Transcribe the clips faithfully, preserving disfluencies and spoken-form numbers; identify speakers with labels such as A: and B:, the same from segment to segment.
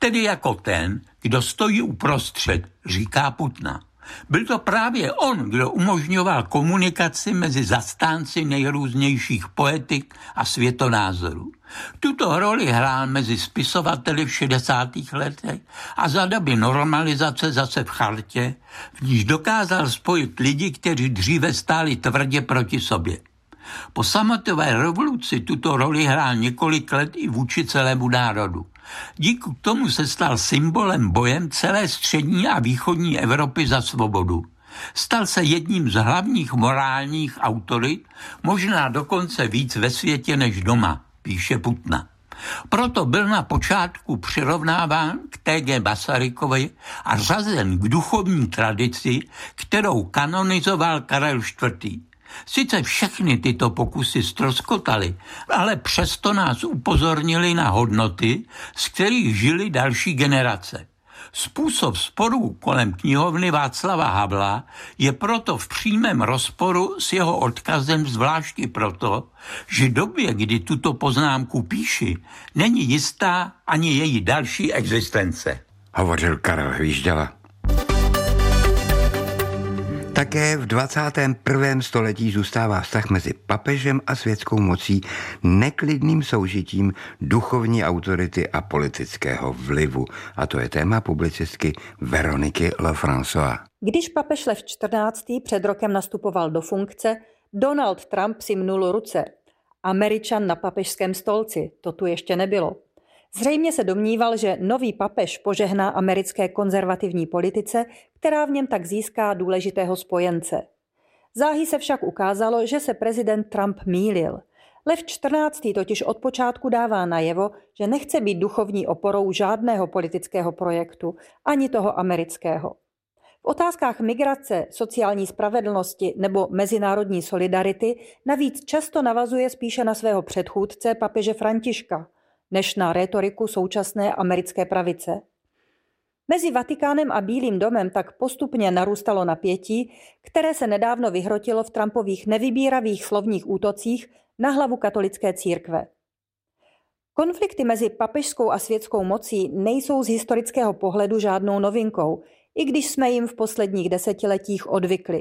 A: tedy jako ten, kdo stojí uprostřed, říká Putna. Byl to právě on, kdo umožňoval komunikaci mezi zastánci nejrůznějších poetik a světonázorů. Tuto roli hrál mezi spisovateli v šedesátých letech a za doby normalizace zase v chartě, v níž dokázal spojit lidi, kteří dříve stáli tvrdě proti sobě. Po sametové revoluci tuto roli hrál několik let i vůči celému národu. Díky tomu se stal symbolem bojem celé střední a východní Evropy za svobodu. Stal se jedním z hlavních morálních autorit, možná dokonce víc ve světě než doma, píše Putna. Proto byl na počátku přirovnáván k T G Masarykovi a řazen k duchovní tradici, kterou kanonizoval Karel čtvrtý. Sice všechny tyto pokusy ztroskotaly, ale přesto nás upozornili na hodnoty, z kterých žili další generace. Způsob sporů kolem knihovny Václava Havla je proto v přímém rozporu s jeho odkazem, zvláště proto, že době, kdy tuto poznámku píši, není jistá ani její další existence.
B: Hovořil Karel Hvížděla. Také v dvacátém prvním století zůstává vztah mezi papežem a světskou mocí neklidným soužitím duchovní autority a politického vlivu. A to je téma publicistky Veroniky Lefrançois.
C: Když papež Lev čtrnáctý před rokem nastupoval do funkce, Donald Trump si mnul ruce. Američan na papežském stolci, to tu ještě nebylo. Zřejmě se domníval, že nový papež požehná americké konzervativní politice, která v něm tak získá důležitého spojence. Záhy se však ukázalo, že se prezident Trump mýlil. Lev čtrnáctý totiž od počátku dává najevo, že nechce být duchovní oporou žádného politického projektu, ani toho amerického. V otázkách migrace, sociální spravedlnosti nebo mezinárodní solidarity navíc často navazuje spíše na svého předchůdce papeže Františka, než na rétoriku současné americké pravice. Mezi Vatikánem a Bílým domem tak postupně narůstalo napětí, které se nedávno vyhrotilo v Trumpových nevybíravých slovních útocích na hlavu katolické církve. Konflikty mezi papežskou a světskou mocí nejsou z historického pohledu žádnou novinkou, i když jsme jim v posledních desetiletích odvykli.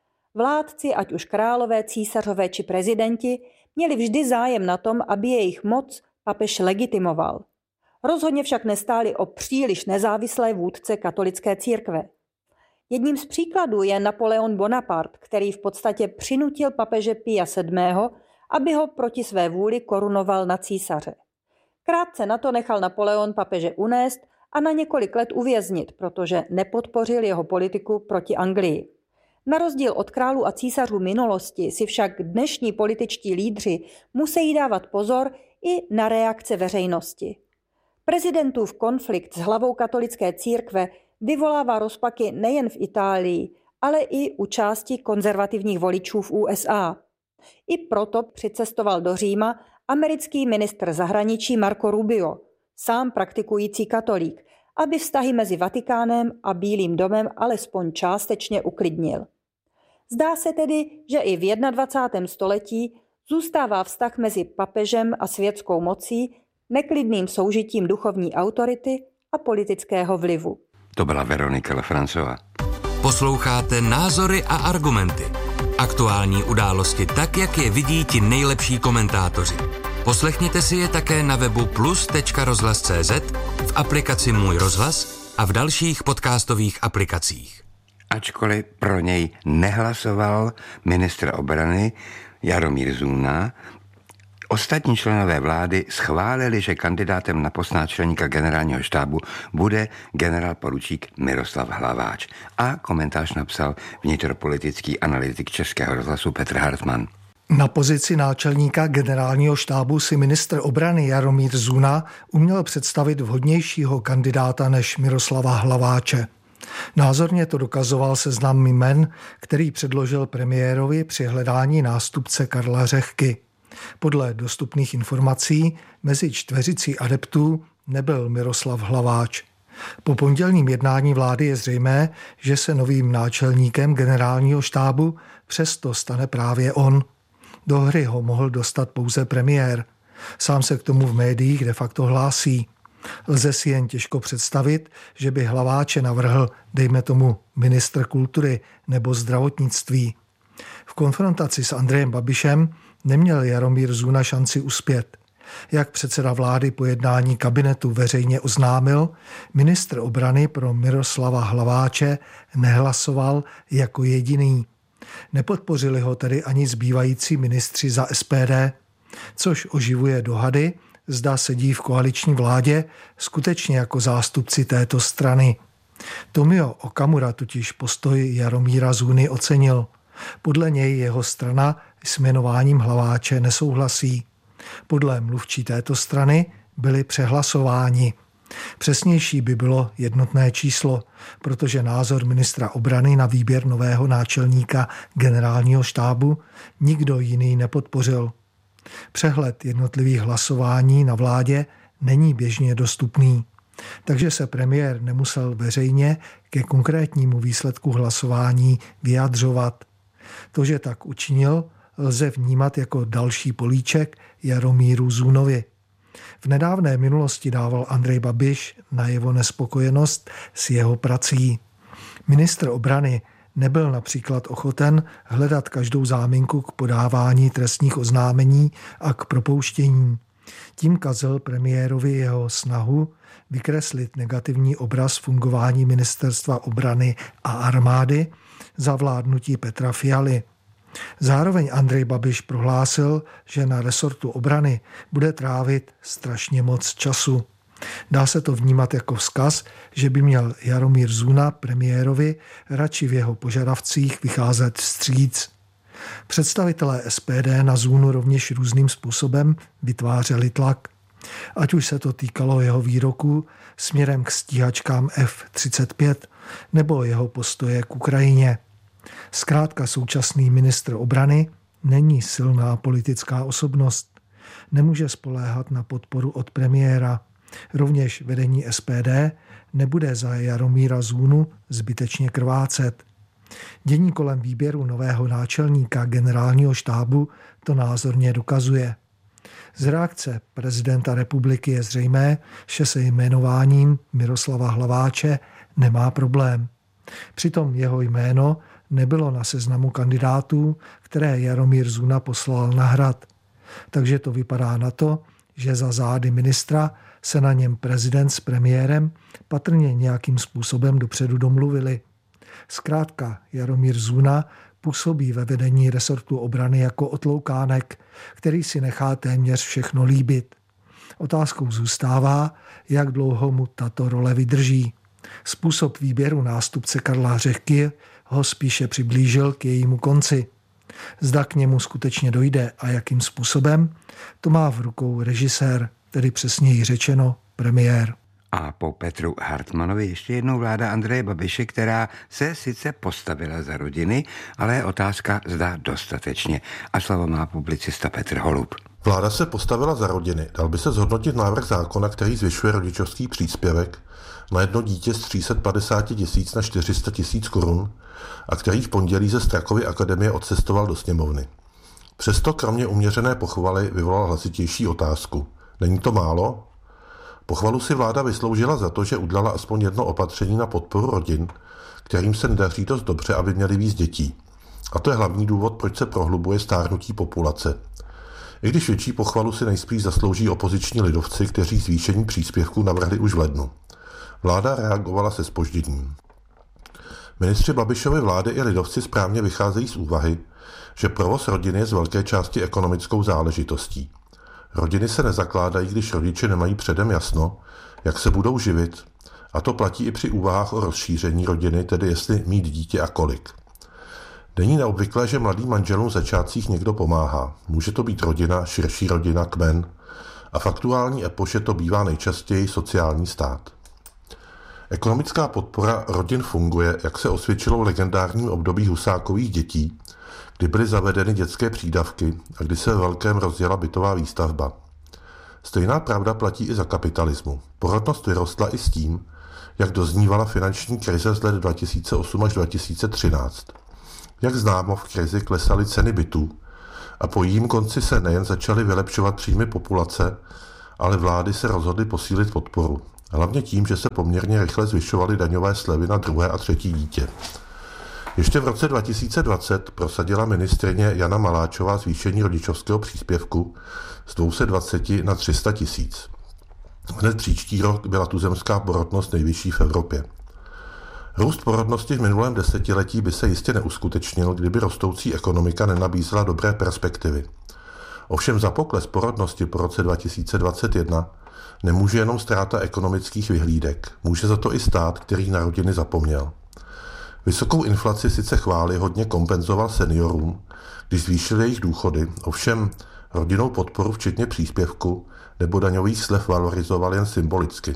C: Vládci, ať už králové, císařové či prezidenti, měli vždy zájem na tom, aby jejich moc papež legitimoval. Rozhodně však nestáli o příliš nezávislé vůdce katolické církve. Jedním z příkladů je Napoleon Bonaparte, který v podstatě přinutil papeže Pia sedmého, aby ho proti své vůli korunoval na císaře. Krátce na to nechal Napoleon papeže unést a na několik let uvěznit, protože nepodpořil jeho politiku proti Anglii. Na rozdíl od králů a císařů minulosti si však dnešní političtí lídři musí dávat pozor i na reakce veřejnosti. Prezidentův konflikt s hlavou katolické církve vyvolává rozpaky nejen v Itálii, ale i u části konzervativních voličů v U S A. I proto přicestoval do Říma americký ministr zahraničí Marco Rubio, sám praktikující katolík, aby vztahy mezi Vatikánem a Bílým domem alespoň částečně uklidnil. Zdá se tedy, že i v dvacátém prvním století zůstává vztah mezi papežem a světskou mocí neklidným soužitím duchovní autority a politického vlivu.
B: To byla Veronika Lefrançois.
D: Posloucháte Názory a argumenty. Aktuální události tak, jak je vidí ti nejlepší komentátoři. Poslechněte si je také na webu plus tečka rozhlas tečka cé zet, v aplikaci Můj rozhlas a v dalších podcastových aplikacích.
B: Ačkoliv pro něj nehlasoval ministr obrany Jaromír Zuna, ostatní členové vlády schválili, že kandidátem na post náčelníka generálního štábu bude generál poručík Miroslav Hlaváč. A komentář napsal vnitropolitický analytik Českého rozhlasu Petr Hartmann.
E: Na pozici náčelníka generálního štábu si ministr obrany Jaromír Zuna uměl představit vhodnějšího kandidáta než Miroslava Hlaváče. Názorně to dokazoval seznam jmen, který předložil premiérovi při hledání nástupce Karla Řehky. Podle dostupných informací mezi čtveřicí adeptů nebyl Miroslav Hlaváč. Po pondělním jednání vlády je zřejmé, že se novým náčelníkem generálního štábu přesto stane právě on. Do hry ho mohl dostat pouze premiér. Sám se k tomu v médiích de facto hlásí. Lze si jen těžko představit, že by Hlaváče navrhl, dejme tomu, ministr kultury nebo zdravotnictví. V konfrontaci s Andrejem Babišem neměl Jaromír Zuna šanci uspět. Jak předseda vlády po jednání kabinetu veřejně oznámil, ministr obrany pro Miroslava Hlaváče nehlasoval jako jediný. Nepodpořili ho tedy ani zbývající ministři za S P D, což oživuje dohady, zda sedí v koaliční vládě skutečně jako zástupci této strany. Tomio Okamura totiž postoj Jaromíra Zuny ocenil. Podle něj jeho strana s jmenováním Hlaváče nesouhlasí. Podle mluvčí této strany byli přehlasováni. Přesnější by bylo jednotné číslo, protože názor ministra obrany na výběr nového náčelníka generálního štábu nikdo jiný nepodpořil. Přehled jednotlivých hlasování na vládě není běžně dostupný, takže se premiér nemusel veřejně ke konkrétnímu výsledku hlasování vyjadřovat. To, že tak učinil, lze vnímat jako další políček Jaromíru Zunovi. V nedávné minulosti dával Andrej Babiš najevo nespokojenost s jeho prací. Ministr obrany nebyl například ochoten hledat každou záminku k podávání trestních oznámení a k propouštění. Tím kazil premiérovi jeho snahu vykreslit negativní obraz fungování ministerstva obrany a armády za vládnutí Petra Fialy. Zároveň Andrej Babiš prohlásil, že na resortu obrany bude trávit strašně moc času. Dá se to vnímat jako vzkaz, že by měl Jaromír Zuna premiérovi radši v jeho požadavcích vycházet vstříc. Představitelé S P D na Zunu rovněž různým způsobem vytvářeli tlak. Ať už se to týkalo jeho výroků směrem k stíhačkám F třicet pět nebo jeho postoje k Ukrajině. Zkrátka současný ministr obrany není silná politická osobnost. Nemůže spoléhat na podporu od premiéra. Rovněž vedení S P D nebude za Jaromíra Zunu zbytečně krvácet. Dění kolem výběru nového náčelníka generálního štábu to názorně dokazuje. Z reakce prezidenta republiky je zřejmé, že se jmenováním Miroslava Hlaváče nemá problém. Přitom jeho jméno nebylo na seznamu kandidátů, které Jaromír Zuna poslal na Hrad. Takže to vypadá na to, že za zády ministra se na něm prezident s premiérem patrně nějakým způsobem dopředu domluvili. Zkrátka Jaromír Zuna působí ve vedení resortu obrany jako otloukánek, který si nechá téměř všechno líbit. Otázkou zůstává, jak dlouho mu tato role vydrží. Způsob výběru nástupce Karla Řehky ho spíše přiblížil k jejímu konci. Zda k němu skutečně dojde a jakým způsobem, to má v rukou režisér, tedy přesněji řečeno premiér.
B: A po Petru Hartmanovi ještě jednou vláda Andreje Babiše, která se sice postavila za rodiny, ale je otázka, zda dostatečně. A slovo má publicista Petr Holub.
F: Vláda se postavila za rodiny. Dal by se zhodnotit návrh zákona, který zvyšuje rodičovský příspěvek na jedno dítě z tři sta padesát tisíc na čtyři sta tisíc korun a který v pondělí ze Strakovy akademie odcestoval do sněmovny. Přesto kromě uměřené pochvaly vyvolal hlasitější otázku. Není to málo? Pochvalu si vláda vysloužila za to, že udělala aspoň jedno opatření na podporu rodin, kterým se nedaří dost dobře, aby měli víc dětí. A to je hlavní důvod, proč se prohlubuje stárnutí populace. I když větší pochvalu si nejspíš zaslouží opoziční lidovci, kteří zvýšení příspěvků navrhli už v lednu. Vláda reagovala se zpožděním. Ministři Babišovy vlády i lidovci správně vycházejí z úvahy, že provoz rodiny je z velké části ekonomickou záležitostí. Rodiny se nezakládají, když rodiče nemají předem jasno, jak se budou živit, a to platí i při úvahách o rozšíření rodiny, tedy jestli mít dítě a kolik. Není neobvyklé, že mladým manželům v začátcích někdo pomáhá. Může to být rodina, širší rodina, kmen a v aktuální epoše to bývá nejčastěji sociální stát. Ekonomická podpora rodin funguje, jak se osvědčilo v legendárním období Husákových dětí, kdy byly zavedeny dětské přídavky a kdy se ve velkém rozjela bytová výstavba. Stejná pravda platí i za kapitalismu. Porodnost vyrostla i s tím, jak doznívala finanční krize z let dva tisíce osm až dva tisíce třináct. Jak známo, v krizi klesaly ceny bytů a po jejím konci se nejen začaly vylepšovat příjmy populace, ale vlády se rozhodly posílit podporu. Hlavně tím, že se poměrně rychle zvyšovaly daňové slevy na druhé a třetí dítě. Ještě v roce dva tisíce dvacet prosadila ministryně Jana Maláčová zvýšení rodičovského příspěvku z dvě stě dvacet na tři sta tisíc. Hned příští rok byla tuzemská porodnost nejvyšší v Evropě. Růst porodnosti v minulém desetiletí by se jistě neuskutečnil, kdyby rostoucí ekonomika nenabízela dobré perspektivy. Ovšem za pokles porodnosti po roce dva tisíce dvacet jedna nemůže jenom ztráta ekonomických vyhlídek. Může za to i stát, který na rodiny zapomněl. Vysokou inflaci sice chvályhodně kompenzoval seniorům, když zvýšil jejich důchody, ovšem rodinnou podporu včetně příspěvku nebo daňových slev valorizoval jen symbolicky.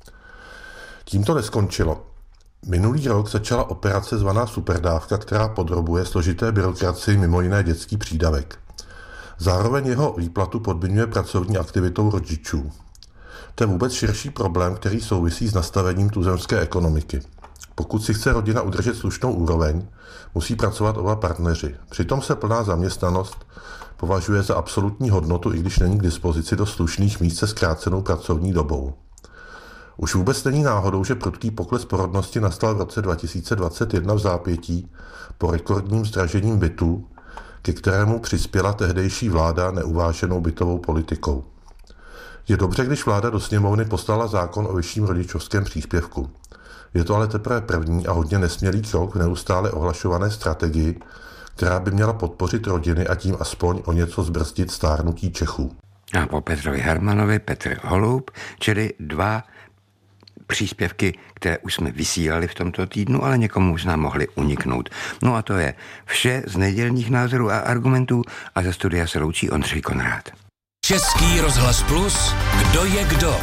F: Tím to neskončilo. Minulý rok začala operace zvaná superdávka, která podrobuje složité byrokracii mimo jiné dětský přídavek. Zároveň jeho výplatu podmiňuje pracovní aktivitou rodičů. To je vůbec širší problém, který souvisí s nastavením tuzemské ekonomiky. Pokud si chce rodina udržet slušnou úroveň, musí pracovat oba partneři. Přitom se plná zaměstnanost považuje za absolutní hodnotu, i když není k dispozici do slušných míst se zkrácenou pracovní dobou. Už vůbec není náhodou, že prudký pokles porodnosti nastal v roce dva tisíce dvacet jedna v zápětí po rekordním zdražením bytů, ke kterému přispěla tehdejší vláda neuváženou bytovou politikou. Je dobře, když vláda do sněmovny poslala zákon o vyšším rodičovském příspěvku. Je to ale teprve první a hodně nesmělý krok v neustále ohlašované strategii, která by měla podpořit rodiny a tím aspoň o něco zbrzdit stárnutí Čechů.
B: A po Petrovi Hermanovi Petr Holub, čili dva příspěvky, které už jsme vysílali v tomto týdnu, ale někomu už nám mohli uniknout. No a to je vše z nedělních názorů a argumentů a ze studia se loučí Ondřej Konrád.
D: Český rozhlas Plus, kdo je kdo?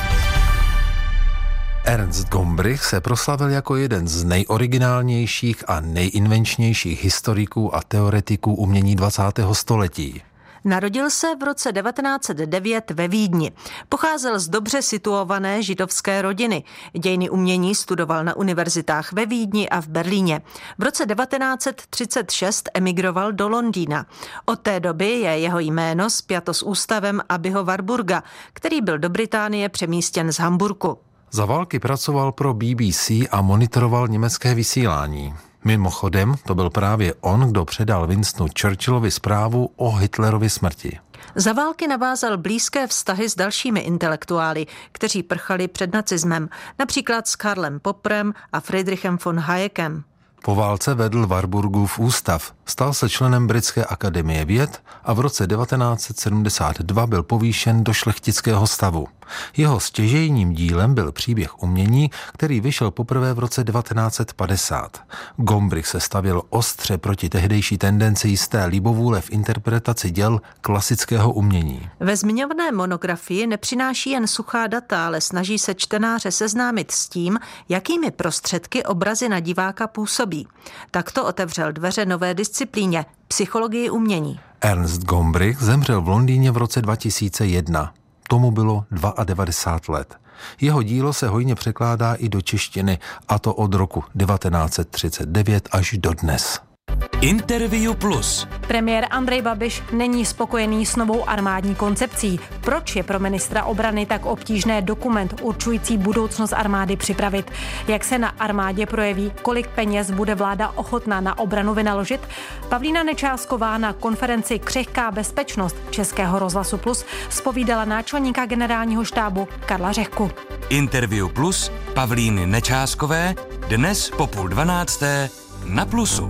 G: Ernst Gombrich se proslavil jako jeden z nejoriginálnějších a nejinvenčnějších historiků a teoretiků umění dvacátého století.
H: Narodil se v roce devatenáct set devět ve Vídni. Pocházel z dobře situované židovské rodiny. Dějiny umění studoval na univerzitách ve Vídni a v Berlíně. V roce devatenáct set třicet šest emigroval do Londýna. Od té doby je jeho jméno spjato s ústavem Abbeyho Warburga, který byl do Británie přemístěn z Hamburku.
G: Za války pracoval pro B B C a monitoroval německé vysílání. Mimochodem, to byl právě on, kdo předal Winstonu Churchillovi zprávu o Hitlerově smrti.
H: Za války navázal blízké vztahy s dalšími intelektuály, kteří prchali před nacismem, například s Karlem Popperem a Friedrichem von Hayekem.
G: Po válce vedl Warburgův ústav, stal se členem Britské akademie věd a v roce devatenáct set sedmdesát dva byl povýšen do šlechtického stavu. Jeho stěžejním dílem byl Příběh umění, který vyšel poprvé v roce devatenáct set padesát. Gombrich se stavěl ostře proti tehdejší tendenci jisté libovůle v interpretaci děl klasického umění.
H: Ve zmiňované monografii nepřináší jen suchá data, ale snaží se čtenáře seznámit s tím, jakými prostředky obrazy na diváka působí. Takto otevřel dveře nové disciplíně – psychologii umění.
G: Ernst Gombrich zemřel v Londýně v roce dva tisíce jedna. Tomu bylo devadesát dva let. Jeho dílo se hojně překládá i do češtiny, a to od roku devatenáct set třicet devět až do dnes.
D: Interview Plus.
I: Premiér Andrej Babiš není spokojený s novou armádní koncepcí. Proč je pro ministra obrany tak obtížné dokument určující budoucnost armády připravit? Jak se na armádě projeví, kolik peněz bude vláda ochotná na obranu vynaložit? Pavlína Nečásková na konferenci Křehká bezpečnost Českého rozhlasu Plus zpovídala náčelníka generálního štábu Karla Řehku.
D: Interview Plus Pavlíny Nečáskové dnes po půl dvanácté na Plusu.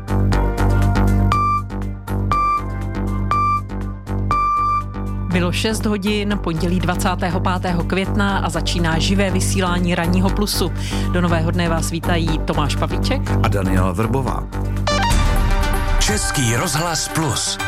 I: Bylo šest hodin, pondělí dvacátého pátého května a začíná živé vysílání ranního Plusu. Do nového dne vás vítají Tomáš Pavlíček
J: a Daniela Vrbová.
D: Český rozhlas Plus.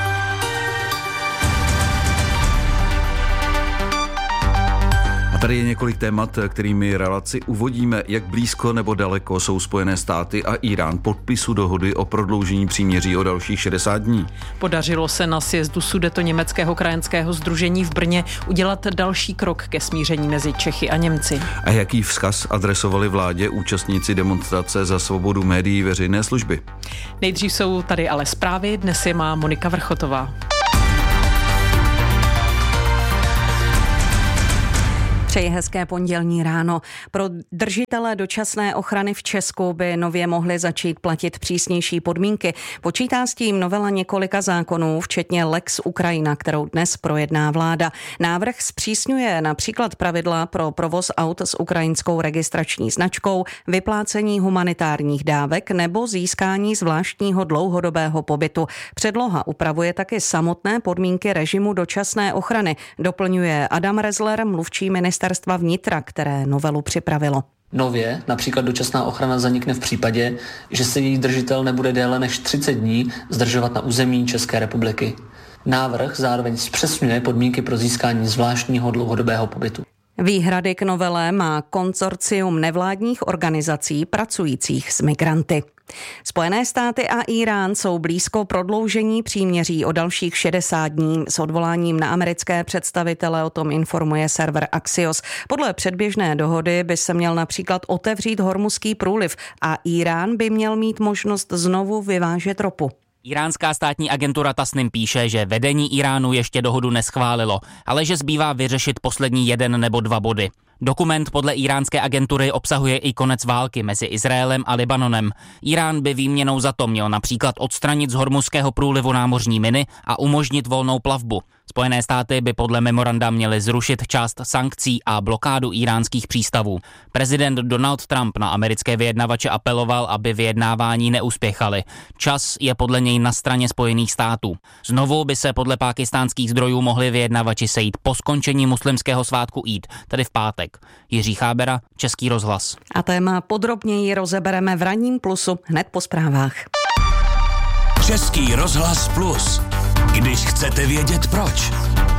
J: Tady je několik témat, kterými relaci uvodíme, jak blízko nebo daleko jsou Spojené státy a Irán podpisu dohody o prodloužení příměří o dalších šedesát dní.
I: Podařilo se na sjezdu Sudetoněmeckého krajanského sdružení v Brně udělat další krok ke smíření mezi Čechy a Němci.
J: A jaký vzkaz adresovali vládě účastníci demonstrace za svobodu médií veřejné služby?
I: Nejdřív jsou tady ale zprávy, dnes je má Monika Vrchotová.
K: Přeji hezké pondělní ráno. Pro držitele dočasné ochrany v Česku by nově mohly začít platit přísnější podmínky. Počítá s tím novela několika zákonů, včetně Lex Ukrajina, kterou dnes projedná vláda. Návrh zpřísňuje například pravidla pro provoz aut s ukrajinskou registrační značkou, vyplácení humanitárních dávek nebo získání zvláštního dlouhodobého pobytu. Předloha upravuje taky samotné podmínky režimu dočasné ochrany, doplňuje Adam Rezler, mluvčí ministra Ministerstva vnitra, které novelu připravilo.
L: Nově například dočasná ochrana zanikne v případě, že se její držitel nebude déle než třicet dní zdržovat na území České republiky. Návrh zároveň zpřesňuje podmínky pro získání zvláštního dlouhodobého pobytu.
K: Výhrady k novele má konzorcium nevládních organizací pracujících s migranty. Spojené státy a Irán jsou blízko prodloužení příměří o dalších šedesát dní. S odvoláním na americké představitele o tom informuje server Axios. Podle předběžné dohody by se měl například otevřít Hormuzský průliv a Irán by měl mít možnost znovu vyvážet ropu.
M: Iránská státní agentura Tasnim píše, že vedení Iránu ještě dohodu neschválilo, ale že zbývá vyřešit poslední jeden nebo dva body. Dokument podle iránské agentury obsahuje i konec války mezi Izraelem a Libanonem. Irán by výměnou za to měl například odstranit z Hormuzského průlivu námořní miny a umožnit volnou plavbu. Spojené státy by podle memoranda měly zrušit část sankcí a blokádu iránských přístavů. Prezident Donald Trump na americké vyjednavače apeloval, aby vyjednávání neuspěchaly. Čas je podle něj na straně Spojených států. Znovu by se podle pákistánských zdrojů mohli vyjednavači sejít po skončení muslimského svátku Eid, tedy v pátek. Jiří Chábera, Český rozhlas.
K: A téma podrobněji rozebereme v ranním Plusu hned po zprávách.
D: Český rozhlas Plus. Když chcete vědět proč.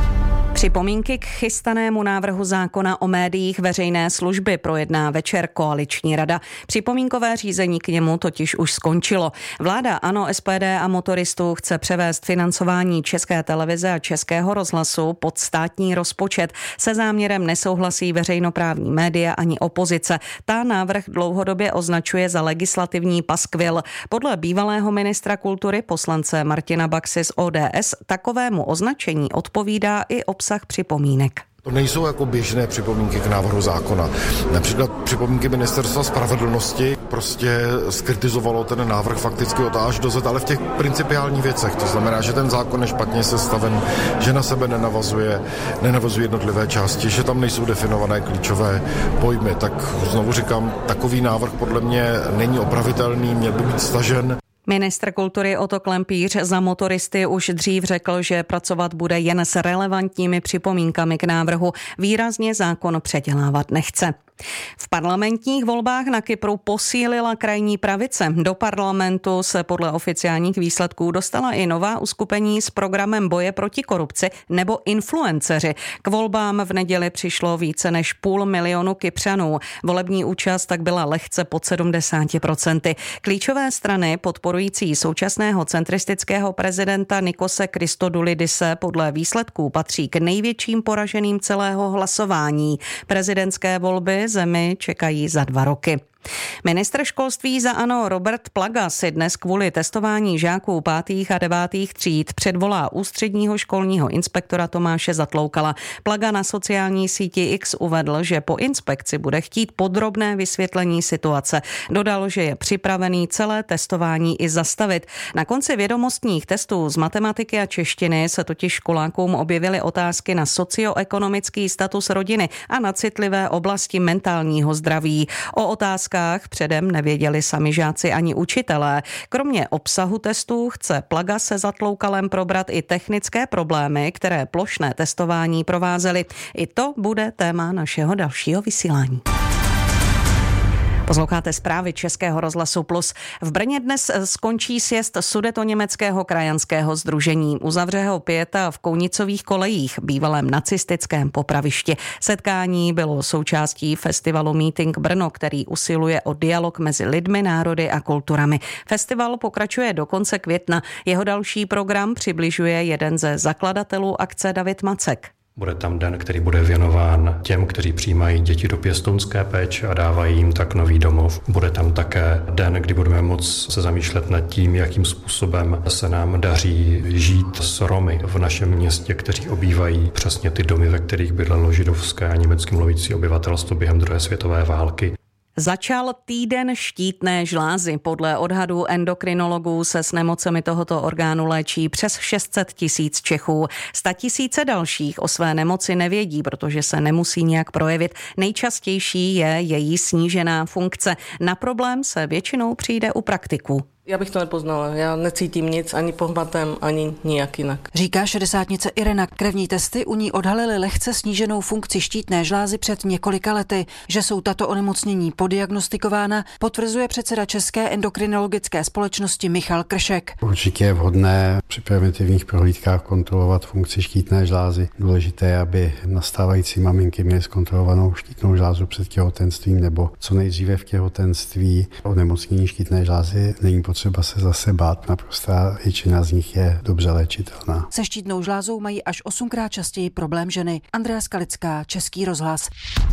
K: Připomínky k chystanému návrhu zákona o médiích veřejné služby projedná večer koaliční rada. Připomínkové řízení k němu totiž už skončilo. Vláda ANO, S P D a motoristů chce převést financování České televize a Českého rozhlasu pod státní rozpočet. Se záměrem nesouhlasí veřejnoprávní média ani opozice. Ta návrh dlouhodobě označuje za legislativní paskvil. Podle bývalého ministra kultury poslance Martina Baxy z O D S takovému označení odpovídá i obsah připomínek.
N: To nejsou jako běžné připomínky k návrhu zákona. Například připomínky Ministerstva spravedlnosti prostě skritizovalo ten návrh fakticky od A až do Z, ale v těch principiálních věcech. To znamená, že ten zákon je špatně sestaven, že na sebe nenavazuje, nenavazuje jednotlivé části, že tam nejsou definované klíčové pojmy. Tak znovu říkám, takový návrh podle mě není opravitelný, měl by být stažen.
K: Ministr kultury Otto Klempíř za motoristy už dřív řekl, že pracovat bude jen s relevantními připomínkami k návrhu. Výrazně zákon předělávat nechce. V parlamentních volbách na Kypru posílila krajní pravice. Do parlamentu se podle oficiálních výsledků dostala i nová uskupení s programem boje proti korupci nebo influenceři. K volbám v neděli přišlo více než půl milionu Kypřanů. Volební účast tak byla lehce pod sedmdesát procent. Klíčové strany podporující současného centristického prezidenta Nikose Christodoulidise podle výsledků patří k největším poraženým celého hlasování. Prezidentské volby zemi čekají za dva roky. Ministr školství za ANO Robert Plaga si dnes kvůli testování žáků pátých a devátých tříd předvolá ústředního školního inspektora Tomáše Zatloukala. Plaga na sociální síti X uvedl, že po inspekci bude chtít podrobné vysvětlení situace. Dodal, že je připravený celé testování i zastavit. Na konci vědomostních testů z matematiky a češtiny se totiž školákům objevily otázky na socioekonomický status rodiny a na citlivé oblasti mentálního zdraví. O otázkách předem nevěděli sami žáci ani učitelé. Kromě obsahu testů chce Plaga se Zatloukalem probrat i technické problémy, které plošné testování provázely. I to bude téma našeho dalšího vysílání. Posloucháte zprávy Českého rozhlasu Plus. V Brně dnes skončí sjezd Sudetoněmeckého krajanského sdružení. Uzavře ho pieta v Kounicových kolejích, bývalém nacistickém popravišti. Setkání bylo součástí festivalu Meeting Brno, který usiluje o dialog mezi lidmi, národy a kulturami. Festival pokračuje do konce května. Jeho další program přibližuje jeden ze zakladatelů akce David Macek.
O: Bude tam den, který bude věnován těm, kteří přijímají děti do pěstounské péče a dávají jim tak nový domov. Bude tam také den, kdy budeme moct se zamýšlet nad tím, jakým způsobem se nám daří žít s Romy v našem městě, kteří obývají přesně ty domy, ve kterých bydlelo židovské a německy mluvící obyvatelstvo během druhé světové války.
K: Začal týden štítné žlázy. Podle odhadů endokrinologů se s nemocemi tohoto orgánu léčí přes šest set tisíc Čechů. Statisíce dalších o své nemoci nevědí, protože se nemusí nějak projevit. Nejčastější je její snížená funkce. Na problém se většinou přijde u praktiků.
P: Já bych to nepoznala, já necítím nic ani pohmatem, ani nijak jinak.
Q: Říká šedesátnice Irena. Krevní testy u ní odhalily lehce sníženou funkci štítné žlázy před několika lety. Že jsou tato onemocnění podiagnostikována, potvrzuje předseda České endokrinologické společnosti Michal Kršek.
R: Určitě je vhodné při preventivních prohlídkách kontrolovat funkci štítné žlázy. Důležité je, aby nastávající maminky měly zkontrolovanou štítnou žlázu před těhotenstvím nebo co nejdříve v těhotenství. Onemocnění štítné žlázy není potřeba se zase bát, naprostá většina z nich je dobře léčitelná.
Q: Se štítnou žlázou mají až osmkrát častěji problém ženy. Andrea Skalická, Český rozhlas.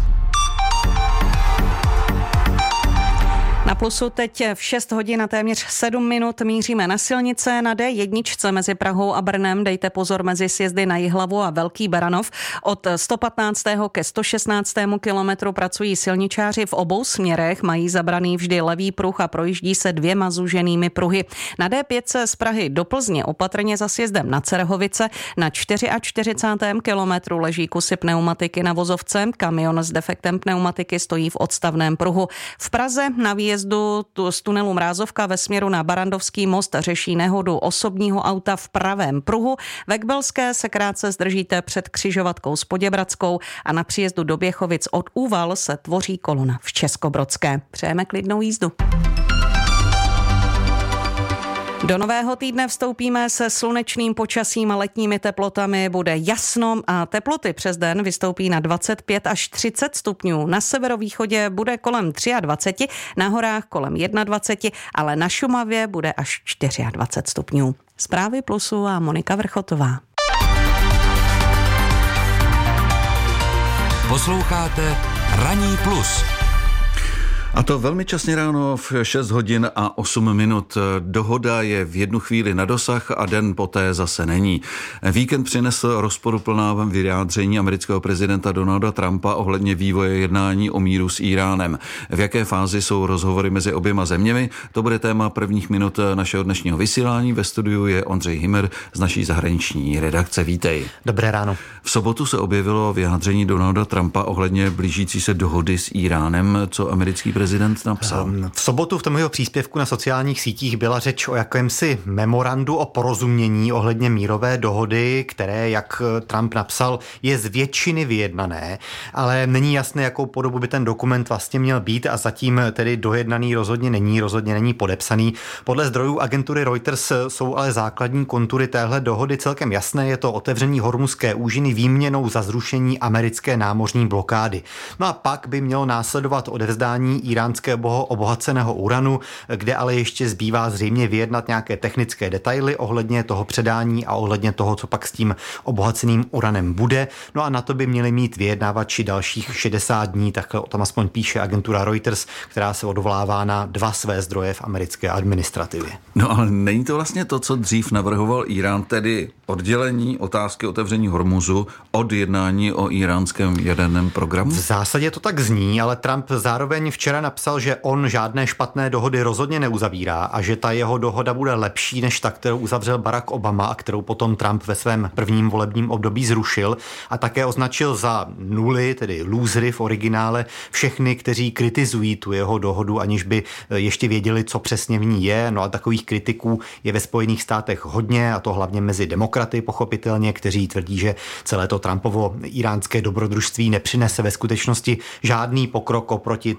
K: Na Plusu teď v šest hodin a téměř sedm minut míříme na silnice. Na D jedna mezi Prahou a Brnem dejte pozor mezi sjezdy na Jihlavu a Velký Beranov. Od sto patnáctého ke sto šestnáctému kilometru pracují silničáři v obou směrech, mají zabraný vždy levý pruh a projíždí se dvěma zúženými pruhy. Na D pět z Prahy do Plzně opatrně za sjezdem na Cerehovice. Na čtyřicátém čtvrtém kilometru leží kusy pneumatiky na vozovce. Kamion s defektem pneumatiky stojí v odstavném pruhu. V Praze na výjezdu z tunelu Mrázovka ve směru na Barandovský most řeší nehodu osobního auta v pravém pruhu. Ve Kbelské se krátce zdržíte před křižovatkou s Poděbradskou a na příjezdu do Běchovic od Úval se tvoří kolona v Českobrodské. Přejeme klidnou jízdu. Do nového týdne vstoupíme se slunečným počasím a letními teplotami. Bude jasno a teploty přes den vystoupí na dvacet pět až třicet stupňů. Na severovýchodě bude kolem dvacet tři, na horách kolem dvacet jedna, ale na Šumavě bude až dvacet čtyři stupňů. Zprávy Plusu a Monika Vrchotová.
D: Posloucháte Ranní plus.
J: A to velmi časně ráno v šest hodin a osm minut. Dohoda je v jednu chvíli na dosah a den poté zase není. Víkend přinesl rozporuplná vyjádření amerického prezidenta Donalda Trumpa ohledně vývoje jednání o míru s Íránem. V jaké fázi jsou rozhovory mezi oběma zeměmi? To bude téma prvních minut našeho dnešního vysílání. Ve studiu je Ondřej Himmer z naší zahraniční redakce. Vítej.
S: Dobré ráno.
J: V sobotu se objevilo vyjádření Donalda Trumpa ohledně blížící se dohody s Íránem, co americký prezident napsal.
S: V sobotu v tom jeho příspěvku na sociálních sítích byla řeč o jakémsi memorandu o porozumění ohledně mírové dohody, které, jak Trump napsal, je z většiny vyjednané, ale není jasné, jakou podobu by ten dokument vlastně měl být a zatím tedy dojednaný rozhodně není, rozhodně není podepsaný. Podle zdrojů agentury Reuters jsou ale základní kontury téhle dohody celkem jasné. Je to otevření Hormuzské úžiny výměnou za zrušení americké námořní blokády. No a pak by mělo následovat odevzdání iránského obohaceného uranu, kde ale ještě zbývá zřejmě vyjednat nějaké technické detaily ohledně toho předání a ohledně toho, co pak s tím obohaceným uranem bude. No a na to by měli mít vyjednávači dalších šedesát dní, takhle o tom aspoň píše agentura Reuters, která se odvolává na dva své zdroje v americké administrativě.
J: No ale není to vlastně to, co dřív navrhoval Irán, tedy oddělení otázky otevření Hormuzu od jednání o iránském jaderném programu?
S: V zásadě to tak zní, ale Trump zároveň včera napsal, že on žádné špatné dohody rozhodně neuzavírá a že ta jeho dohoda bude lepší než ta, kterou uzavřel Barack Obama a kterou potom Trump ve svém prvním volebním období zrušil a také označil za nuly, tedy lůzry v originále, všechny, kteří kritizují tu jeho dohodu, aniž by ještě věděli, co přesně v ní je. No a takových kritiků je ve Spojených státech hodně, a to hlavně mezi demokraty pochopitelně, kteří tvrdí, že celé to Trumpovo iránské dobrodružství nepřinese ve skutečnosti žádný pokrok oproti té Obama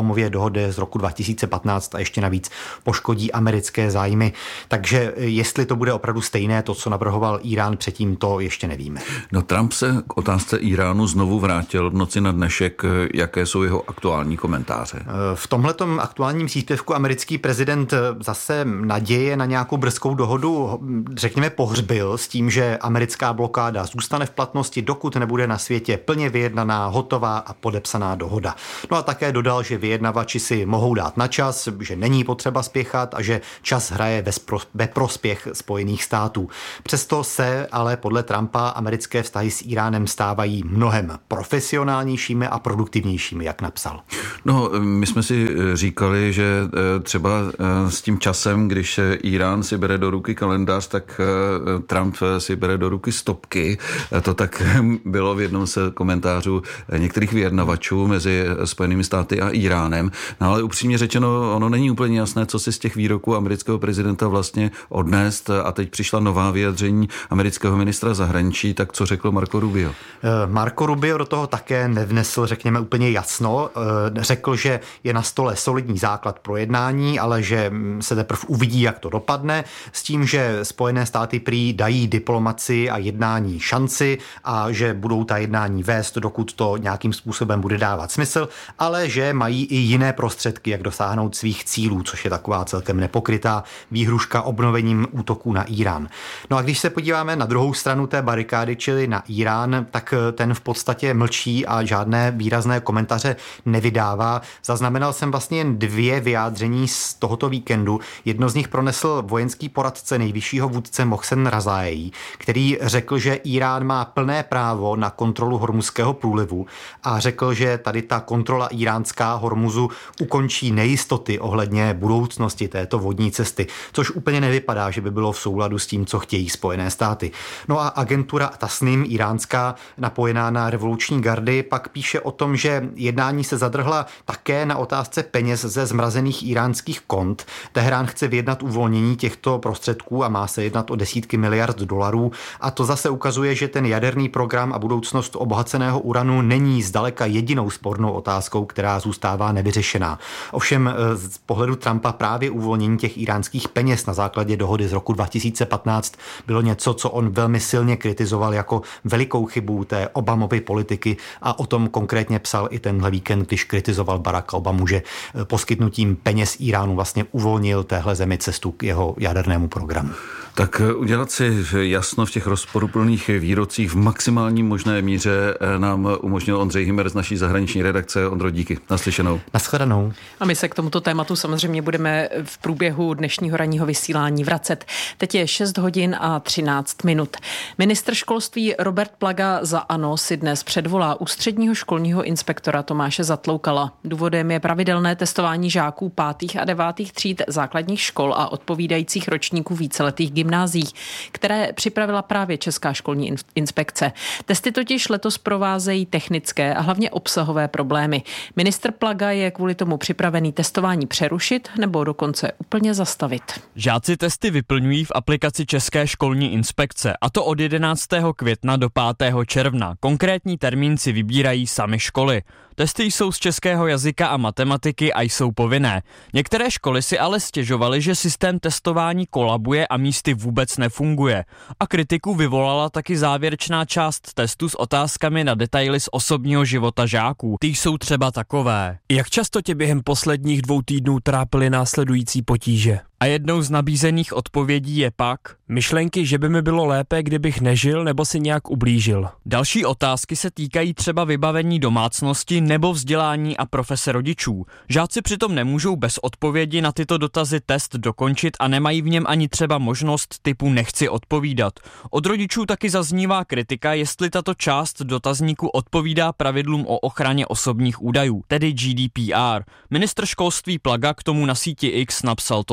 S: Obamově dohody z roku dva tisíce patnáct a ještě navíc poškodí americké zájmy. Takže jestli to bude opravdu stejné, to, co navrhoval Irán předtím, to ještě nevíme.
J: No, Trump se k otázce Iránu znovu vrátil v noci na dnešek. Jaké jsou jeho aktuální komentáře?
S: V tomhletom aktuálním příspěvku americký prezident zase naděje na nějakou brzkou dohodu, řekněme, pohřbil s tím, že americká blokáda zůstane v platnosti, dokud nebude na světě plně vyjednaná, hotová a podepsaná dohoda. No a také dodal, že vyjednavači si mohou dát na čas, že není potřeba spěchat a že čas hraje ve prospěch Spojených států. Přesto se ale podle Trumpa americké vztahy s Iránem stávají mnohem profesionálnějšími a produktivnějšími, jak napsal.
J: No, my jsme si říkali, že třeba s tím časem, když Irán si bere do ruky kalendář, tak Trump si bere do ruky stopky. To tak bylo v jednom z komentářů některých vyjednavačů mezi Spojenými státy a Iránem. No, ale upřímně řečeno, ono není úplně jasné, co si z těch výroků amerického prezidenta vlastně odnést, a teď přišla nová vyjadření amerického ministra zahraničí, tak co řekl Marco Rubio?
S: Marco Rubio do toho také nevnesl, řekněme, úplně jasno. Řekl, že je na stole solidní základ pro jednání, ale že se teprve uvidí, jak to dopadne, s tím, že Spojené státy prý dají diplomaci a jednání šanci a že budou ta jednání vést, dokud to nějakým způsobem bude dávat smysl, ale že mají i jiné prostředky, jak dosáhnout svých cílů, což je taková celkem nepokrytá výhruška obnovením útoků na Irán. No a když se podíváme na druhou stranu té barikády, čili na Irán, tak ten v podstatě mlčí a žádné výrazné komentáře nevydává. Zaznamenal jsem vlastně jen dvě vyjádření z tohoto víkendu. Jedno z nich pronesl vojenský poradce nejvyššího vůdce Mohsen Razají, který řekl, že Irán má plné právo na kontrolu Hormuzského průlivu a řekl, že tady ta kontrola iránská Hormuzu ukončí nejistoty ohledně budoucnosti této vodní cesty, což úplně nevypadá, že by bylo v souladu s tím, co chtějí Spojené státy. No a agentura Tasnim, iránská, napojená na revoluční gardy, pak píše o tom, že jednání se zadrhla také na otázce peněz ze zmrazených iránských kont. Teherán chce vyjednat uvolnění těchto prostředků a má se jednat o desítky miliard dolarů. A to zase ukazuje, že ten jaderný program a budoucnost obohaceného uranu není zdaleka jedinou spornou otázkou, která zůstává nevyřešená. Ovšem z pohledu Trumpa právě uvolnění těch iránských peněz na základě dohody z roku dva tisíce patnáct bylo něco, co on velmi silně kritizoval jako velikou chybu té Obamovy politiky, a o tom konkrétně psal i tenhle víkend, když kritizoval Baracka Obamu, že poskytnutím peněz Iránu vlastně uvolnil téhle zemi cestu k jeho jadernému programu.
J: Tak udělat si jasno v těch rozporuplných výrocích v maximální možné míře nám umožnil Ondřej Hymer z naší zahraniční redakce. Ondro, díky. Naslyšenou.
S: Nashledanou.
T: A my se k tomuto tématu samozřejmě budeme v průběhu dnešního ranního vysílání vracet. Teď je šest hodin a třináct minut. Ministr školství Robert Plaga za ANO si dnes předvolá ústředního školního inspektora Tomáše Zatloukala. Důvodem je pravidelné testování žáků pátých a devátých tříd základních škol a odpovídajících ročníků víceletých gymnázií, které připravila právě Česká školní inspekce. Testy totiž letos provázejí technické a hlavně obsahové problémy. Ministr Plaga je kvůli tomu připravený testování přerušit nebo dokonce úplně zastavit.
U: Žáci testy vyplňují v aplikaci České školní inspekce, a to od jedenáctého května do pátého června. Konkrétní termín si vybírají sami školy. Testy jsou z českého jazyka a matematiky a jsou povinné. Některé školy si ale stěžovaly, že systém testování kolabuje a místy vůbec nefunguje. A kritiku vyvolala taky závěrečná část testu s otázkami na detaily z osobního života žáků. Ty jsou třeba takové: jak často tě během posledních dvou týdnů trápily následující potíže? A jednou z nabízených odpovědí je pak myšlenky, že by mi bylo lépe, kdybych nežil nebo si nějak ublížil. Další otázky se týkají třeba vybavení domácnosti nebo vzdělání a profese rodičů. Žáci přitom nemůžou bez odpovědi na tyto dotazy test dokončit a nemají v něm ani třeba možnost typu nechci odpovídat. Od rodičů taky zaznívá kritika, jestli tato část dotazníku odpovídá pravidlům o ochraně osobních údajů, tedy G D P R. Ministr školství Plaga k tomu na síti X napsal toto.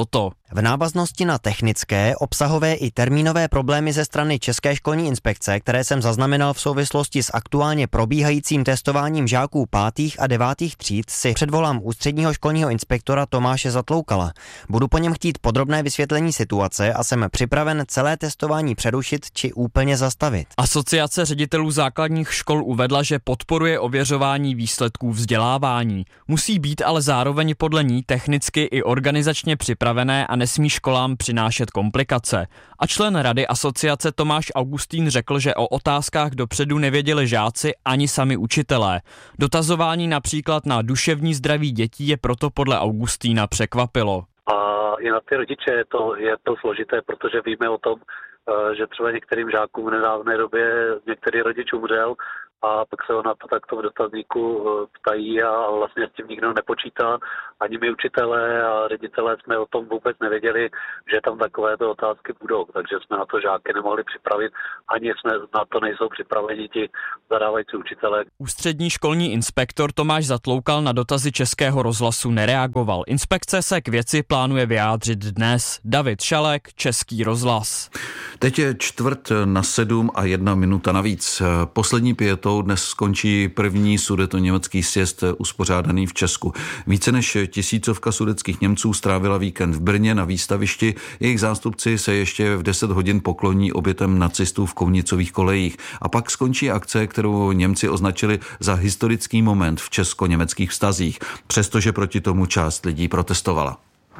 A: V návaznosti na technické, obsahové i termínové problémy ze strany České školní inspekce, které jsem zaznamenal v souvislosti s aktuálně probíhajícím testováním žáků pátých a devátých tříd, si předvolám ústředního školního inspektora Tomáše Zatloukala. Budu po něm chtít podrobné vysvětlení situace a jsem připraven celé testování přerušit či úplně zastavit.
U: Asociace ředitelů základních škol uvedla, že podporuje ověřování výsledků vzdělávání. Musí být ale zároveň podle ní technicky i organizačně připravené a nesmí školám přinášet komplikace. A člen rady asociace Tomáš Augustín řekl, že o otázkách dopředu nevěděli žáci ani sami učitelé. Dotazování například na duševní zdraví dětí je proto podle Augustína překvapilo.
V: A i na ty rodiče je to, je to složité, protože víme o tom, že třeba některým žákům v nedávné době některý rodič umřel a pak se ho na to takto v dotazníku ptají a vlastně s tím nikdo nepočítá. Ani my učitelé a ředitelé jsme o tom vůbec nevěděli, že tam takovéto otázky budou, takže jsme na to žáky nemohli připravit, ani jsme na to nejsou připraveni ti zadávající učitelé.
U: Ústřední školní inspektor Tomáš Zatloukal na dotazy Českého rozhlasu nereagoval. Inspekce se k věci plánuje vyjádřit dnes. David Šalek, Český rozhlas.
J: Teď je čtvrt na sedm a jedna minuta navíc. Poslední pětou dnes skončí první sudetoněmecký sjezd uspořádaný v Česku. Více než tisícovka sudetských Němců strávila víkend v Brně na výstavišti. Jejich zástupci se ještě v deset hodin pokloní obětem nacistů v Kovnicových kolejích. A pak skončí akce, kterou Němci označili za historický moment v česko-německých vztazích, přestože proti tomu část lidí protestovala.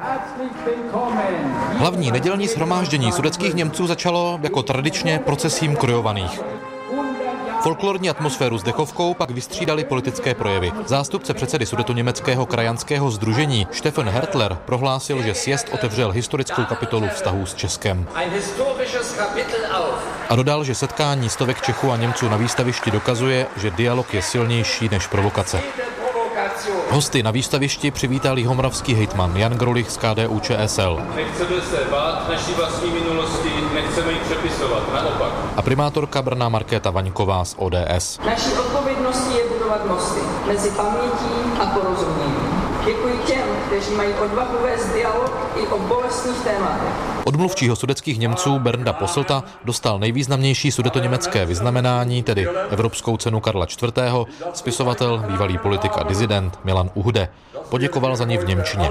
W: Hlavní nedělní shromáždění sudetských Němců začalo jako tradičně procesím krojovaných. Folklorní atmosféru s dechovkou pak vystřídali politické projevy. Zástupce předsedy sudetoněmeckého krajanského sdružení Stefan Hertler prohlásil, že sjezd otevřel historickou kapitolu vztahů s Českem. A dodal, že setkání stovek Čechů a Němců na výstavišti dokazuje, že dialog je silnější než provokace. Hosty na výstavišti přivítal jihomoravský hejtman Jan Grolich z K D U Č S L.
X: Nechceme se bát naší vlastní minulosti, nechceme ji přepisovat, naopak.
W: A primátorka Brna Markéta Vaňková z O D S.
Y: Naší odpovědností je budovat mosty mezi pamětí a porozuměním. Děkuji těm, kteří mají odvahu vést dialog i o bolestných tématech.
W: Od mluvčího sudetských Němců Bernda Posselta dostal nejvýznamnější sudetoněmecké vyznamenání, tedy Evropskou cenu Karla čtvrtého, spisovatel, bývalý politik a dizident Milan Uhde. Poděkoval za ní v němčině.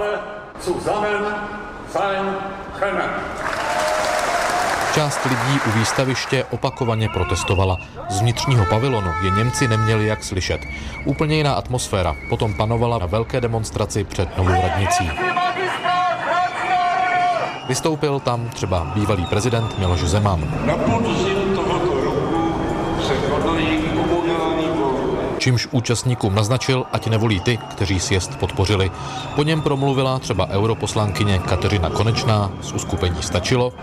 W: Část lidí u výstaviště opakovaně protestovala. Z vnitřního pavilonu je Němci neměli jak slyšet. Úplně jiná atmosféra potom panovala na velké demonstraci před Novou radnicí. Vystoupil tam třeba bývalý prezident Miloš Zeman.
X: Na podzim tohoto roku se konají komunální volby.
W: Čímž účastníkům naznačil, ať nevolí ty, kteří sjezd podpořili. Po něm promluvila třeba europoslankyně Kateřina Konečná z uskupení Stačilo.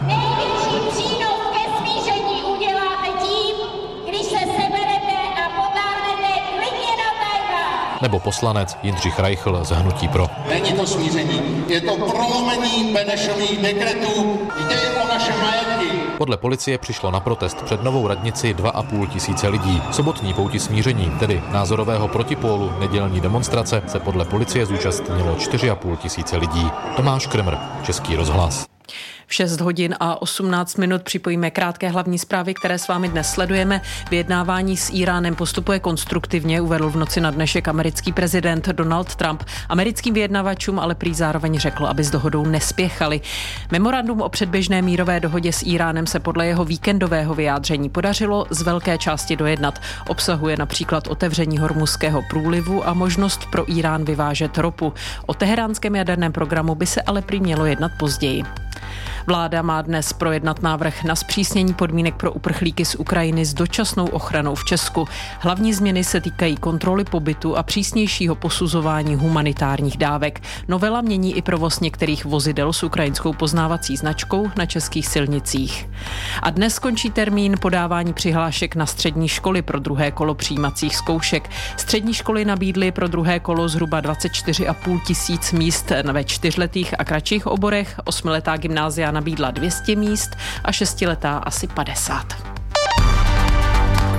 W: Nebo poslanec Jindřich Reichl z Hnutí Pro.
Z: Není to smíření, je to prolomení Benešových dekretů, jde o naše majetky.
W: Podle policie přišlo na protest před Novou radnici dva a půl tisíce lidí. Sobotní pouti smíření, tedy názorového protipólu nedělní demonstrace, se podle policie zúčastnilo čtyři a půl tisíce lidí. Tomáš Kremr, Český rozhlas.
T: V šest hodin a osmnáct minut připojíme krátké hlavní zprávy, které s vámi dnes sledujeme. Vyjednávání s Íránem postupuje konstruktivně, uvedl v noci na dnešek americký prezident Donald Trump. Americkým vyjednavačům ale prý zároveň řekl, aby s dohodou nespěchali. Memorandum o předběžné mírové dohodě s Íránem se podle jeho víkendového vyjádření podařilo z velké části dojednat. Obsahuje například otevření Hormuzského průlivu a možnost pro Írán vyvážet ropu. O teheránském jaderném programu by se ale prý mělo jednat později. Vláda má dnes projednat návrh na zpřísnění podmínek pro uprchlíky z Ukrajiny s dočasnou ochranou v Česku. Hlavní změny se týkají kontroly pobytu a přísnějšího posuzování humanitárních dávek. Novela mění i provoz některých vozidel s ukrajinskou poznávací značkou na českých silnicích. A dnes skončí termín podávání přihlášek na střední školy pro druhé kolo přijímacích zkoušek. Střední školy nabídly pro druhé kolo zhruba dvacet čtyři a půl tisíc míst ve čtyřletých a kratších oborech, osmiletá gymnázia nabídla dvě stě míst a šestiletá asi padesát.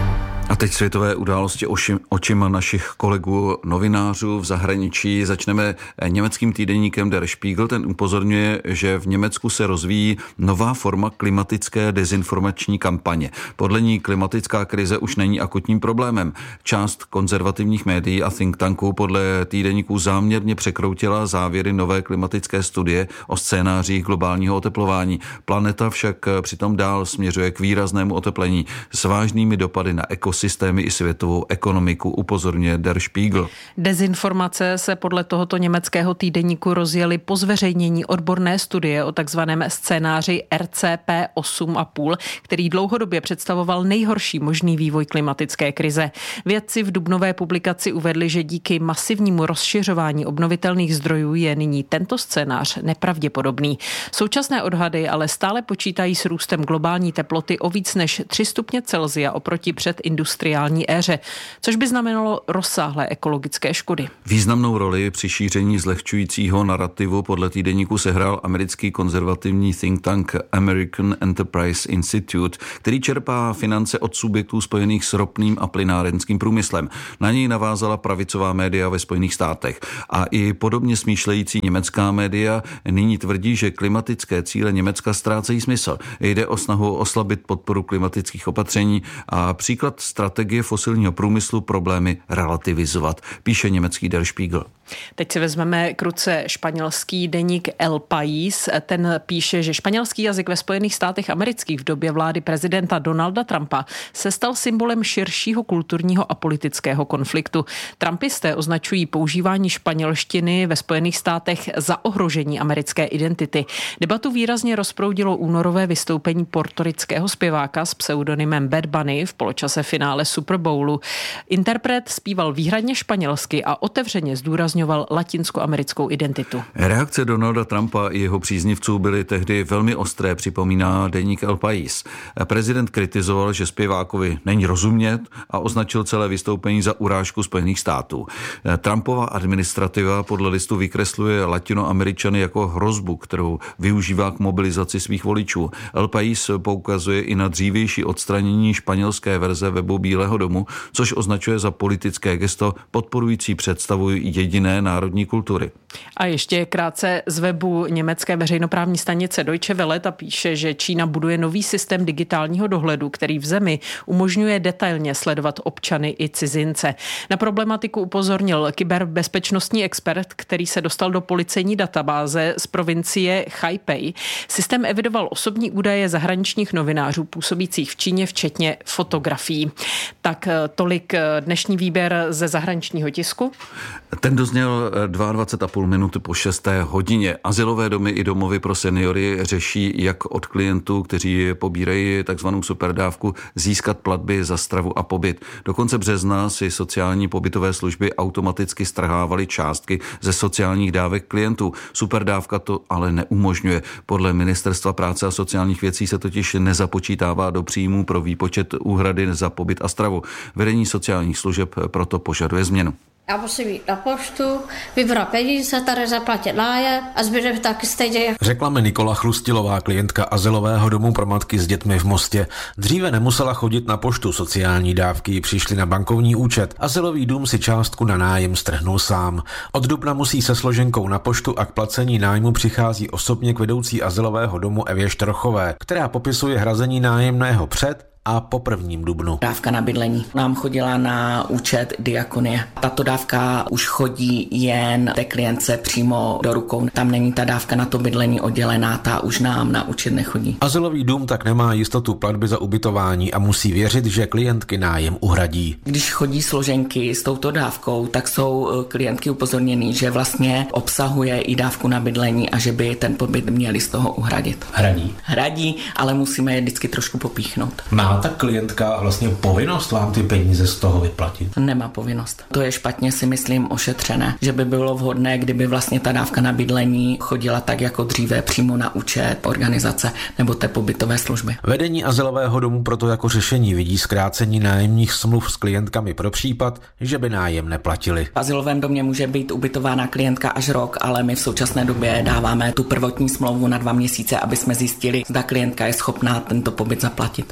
J: A teď světové události ošim, očima našich kolegů novinářů v zahraničí. Začneme německým týdeníkem Der Spiegel. Ten upozorňuje, že v Německu se rozvíjí nová forma klimatické dezinformační kampaně. Podle ní klimatická krize už není akutním problémem. Část konzervativních médií a think tanků podle týdeníků záměrně překroutila závěry nové klimatické studie o scénářích globálního oteplování. Planeta však přitom dál směřuje k výraznému oteplení s vážnými dopady na ekosystém systémy i světovou ekonomiku, upozorňuje Der Spiegel.
T: Dezinformace se podle tohoto německého týdeníku rozjely po zveřejnění odborné studie o takzvaném scénáři R C P osm a půl, který dlouhodobě představoval nejhorší možný vývoj klimatické krize. Vědci v dubnové publikaci uvedli, že díky masivnímu rozšiřování obnovitelných zdrojů je nyní tento scénář nepravděpodobný. Současné odhady ale stále počítají s růstem globální teploty o víc než tři stupně Celsia oproti předindustriální industriální éře, což by znamenalo rozsáhlé ekologické škody.
J: Významnou roli při šíření zlehčujícího narrativu podle týdeníku sehrál americký konzervativní think tank American Enterprise Institute, který čerpá finance od subjektů spojených s ropným a plynárenským průmyslem. Na něj navázala pravicová média ve Spojených státech. A i podobně smýšlející německá média nyní tvrdí, že klimatické cíle Německa ztrácejí smysl. Jde o snahu oslabit podporu klimatických opatření a příklad strategie fosilního průmyslu problémy relativizovat, píše německý Der Spiegel.
T: Teď si vezmeme k ruce španělský deník El País. Ten píše, že španělský jazyk ve Spojených státech amerických v době vlády prezidenta Donalda Trumpa se stal symbolem širšího kulturního a politického konfliktu. Trumpisté označují používání španělštiny ve Spojených státech za ohrožení americké identity. Debatu výrazně rozproudilo únorové vystoupení portorického zpěváka s pseudonymem Bad Bunny v poločase finále Super Bowlu. Interpret zpíval výhradně španělsky a otevřeně zdůrazňoval latinskoamerickou identitu.
J: Reakce Donalda Trumpa i jeho příznivců byly tehdy velmi ostré, připomíná deník El País. Prezident kritizoval, že zpěvákovi není rozumět a označil celé vystoupení za urážku Spojených států. Trumpova administrativa podle listu vykresluje Latinoameričany jako hrozbu, kterou využívá k mobilizaci svých voličů. El País poukazuje i na dřívější odstranění španělské verze webu Bílého domu, což označuje za politické gesto podporující představu jediné národní kultury.
T: A ještě krátce z webu německé veřejnoprávní stanice Deutsche Welle ta píše, že Čína buduje nový systém digitálního dohledu, který v zemi umožňuje detailně sledovat občany i cizince. Na problematiku upozornil kyberbezpečnostní expert, který se dostal do policejní databáze z provincie Haipei. Systém evidoval osobní údaje zahraničních novinářů působících v Číně, včetně fotografií. Tak tolik dnešní výběr ze zahraničního tisku.
J: Ten dozněl dvacet dva a půl minuty po šesté hodině. Azylové domy i domovy pro seniory řeší, jak od klientů, kteří pobírají takzvanou superdávku, získat platby za stravu a pobyt. Do konce března si sociální pobytové služby automaticky strhávaly částky ze sociálních dávek klientů. Superdávka to ale neumožňuje. Podle Ministerstva práce a sociálních věcí se totiž nezapočítává do příjmů pro výpočet úhrady za pobyt a stravu. Vedení sociálních služeb proto požaduje změnu.
B: Já musím jít na poštu, vybrat peníze, tady zaplatit nájem a zbytek taky stejně.
C: Řekla mi Nikola Chlustilová, klientka azylového domu pro matky s dětmi v Mostě. Dříve nemusela chodit na poštu, sociální dávky přišly na bankovní účet. Azylový dům si částku na nájem strhnul sám. Od dubna musí se složenkou na poštu a k placení nájmu přichází osobně k vedoucí azylového domu Evě Štrochové, která popisuje hrazení nájemného před a po prvním dubnu.
E: Dávka na bydlení nám chodila na účet Diakonie. Tato dávka už chodí jen té klientce přímo do rukou. Tam není ta dávka na to bydlení oddělená, ta už nám na účet nechodí.
C: Azylový dům tak nemá jistotu platby za ubytování a musí věřit, že klientky nájem uhradí.
E: Když chodí složenky s touto dávkou, tak jsou klientky upozorněny, že vlastně obsahuje i dávku na bydlení a že by ten pobyt měli z toho uhradit.
C: Hradí.
E: Hradí, ale musíme je vždycky trošku popíchnout.
C: Má ta klientka vlastně povinnost vám ty peníze z toho vyplatit?
E: Nemá povinnost. To je špatně, si myslím, ošetřené. Že by bylo vhodné, kdyby vlastně ta dávka na bydlení chodila tak jako dříve přímo na účet organizace nebo té pobytové služby.
C: Vedení azylového domu proto jako řešení vidí zkrácení nájemních smluv s klientkami pro případ, že by nájem neplatili.
E: V azylovém domě může být ubytována klientka až rok, ale my v současné době dáváme tu prvotní smlouvu na dva měsíce, aby jsme zjistili, zda klientka je schopná tento pobyt zaplatit.
C: Domovy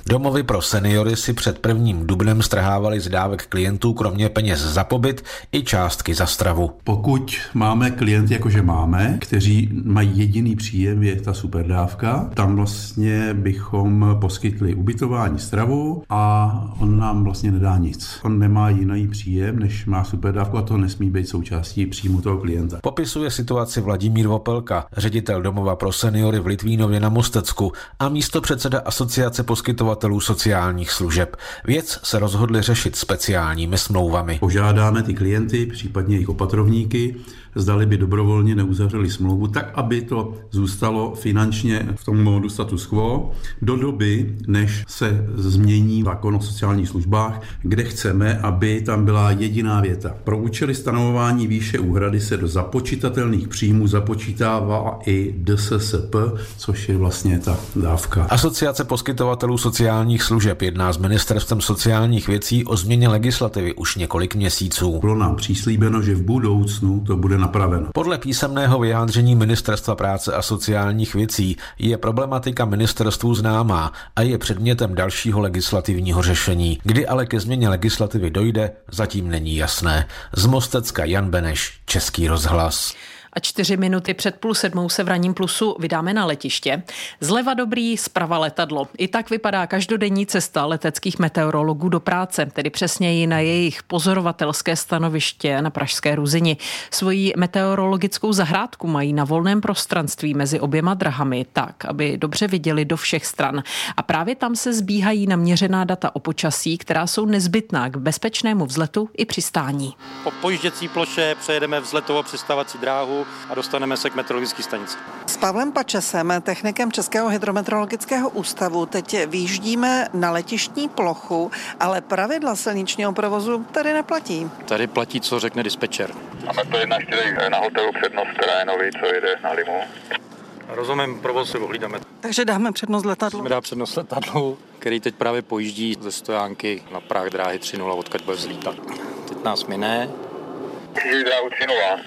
C: pro seniory si před prvním dubnem strhávali z dávek klientů kromě peněz za pobyt i částky za stravu.
F: Pokud máme klienty, jakože máme, kteří mají jediný příjem, je ta superdávka, tam vlastně bychom poskytli ubytování, stravu a on nám vlastně nedá nic. On nemá jiný příjem, než má superdávku a to nesmí být součástí příjmu toho klienta.
C: Popisuje situaci Vladimír Vopelka, ředitel domova pro seniory v Litvínově na Mostecku a místopředseda Asociace poskytovatelů sociálních služeb. Věc se rozhodli řešit speciálními smlouvami.
F: Požádáme ty klienty, případně jejich opatrovníky, zdali by dobrovolně neuzavřeli smlouvu, tak aby to zůstalo finančně v tom módu status quo do doby, než se změní zákon o sociálních službách, kde chceme, aby tam byla jediná věta. Pro účely stanovování výše úhrady se do započitatelných příjmů započítává i D S S P, což je vlastně ta dávka.
C: Asociace poskytovatelů sociálních služeb jedná s Ministerstvem sociálních věcí o změně legislativy už několik měsíců.
F: Bylo nám přislíbeno, že v budoucnu to bude napraveno.
C: Podle písemného vyjádření Ministerstva práce a sociálních věcí je problematika ministerstvu známá a je předmětem dalšího legislativního řešení. Kdy ale ke změně legislativy dojde, zatím není jasné. Z Mostecka Jan Beneš, Český rozhlas.
T: A čtyři minuty před půl sedmou se v Ranním plusu vydáme na letiště. Zleva dobrý, zprava letadlo. I tak vypadá každodenní cesta leteckých meteorologů do práce, tedy přesněji na jejich pozorovatelské stanoviště na pražské Ruzini. Svoji meteorologickou zahrádku mají na volném prostranství mezi oběma drahami tak, aby dobře viděli do všech stran. A právě tam se sbíhají naměřená data o počasí, která jsou nezbytná k bezpečnému vzletu i přistání.
G: Po pojížděcí ploše přejedeme vzletovo-přistávací dráhu a dostaneme se k meteorologické stanici.
H: S Pavlem Pačesem, technikem Českého hydrometeorologického ústavu, teď vyjíždíme na letištní plochu, ale pravidla silničního provozu tady neplatí.
G: Tady platí, co řekne dispečer.
I: Máme to jedna čtyři na hotelu přednost terénový, co jede na Limu.
G: Rozumím, provoz si ohlídáme.
H: Takže dáme přednost letadlu.
G: Musíme dát přednost letadlu, který teď právě pojíždí ze stojánky na práh dráhy tři nula, odkud bude vzlítat. Teď nás mine.
I: Křižují dráhu tři nula.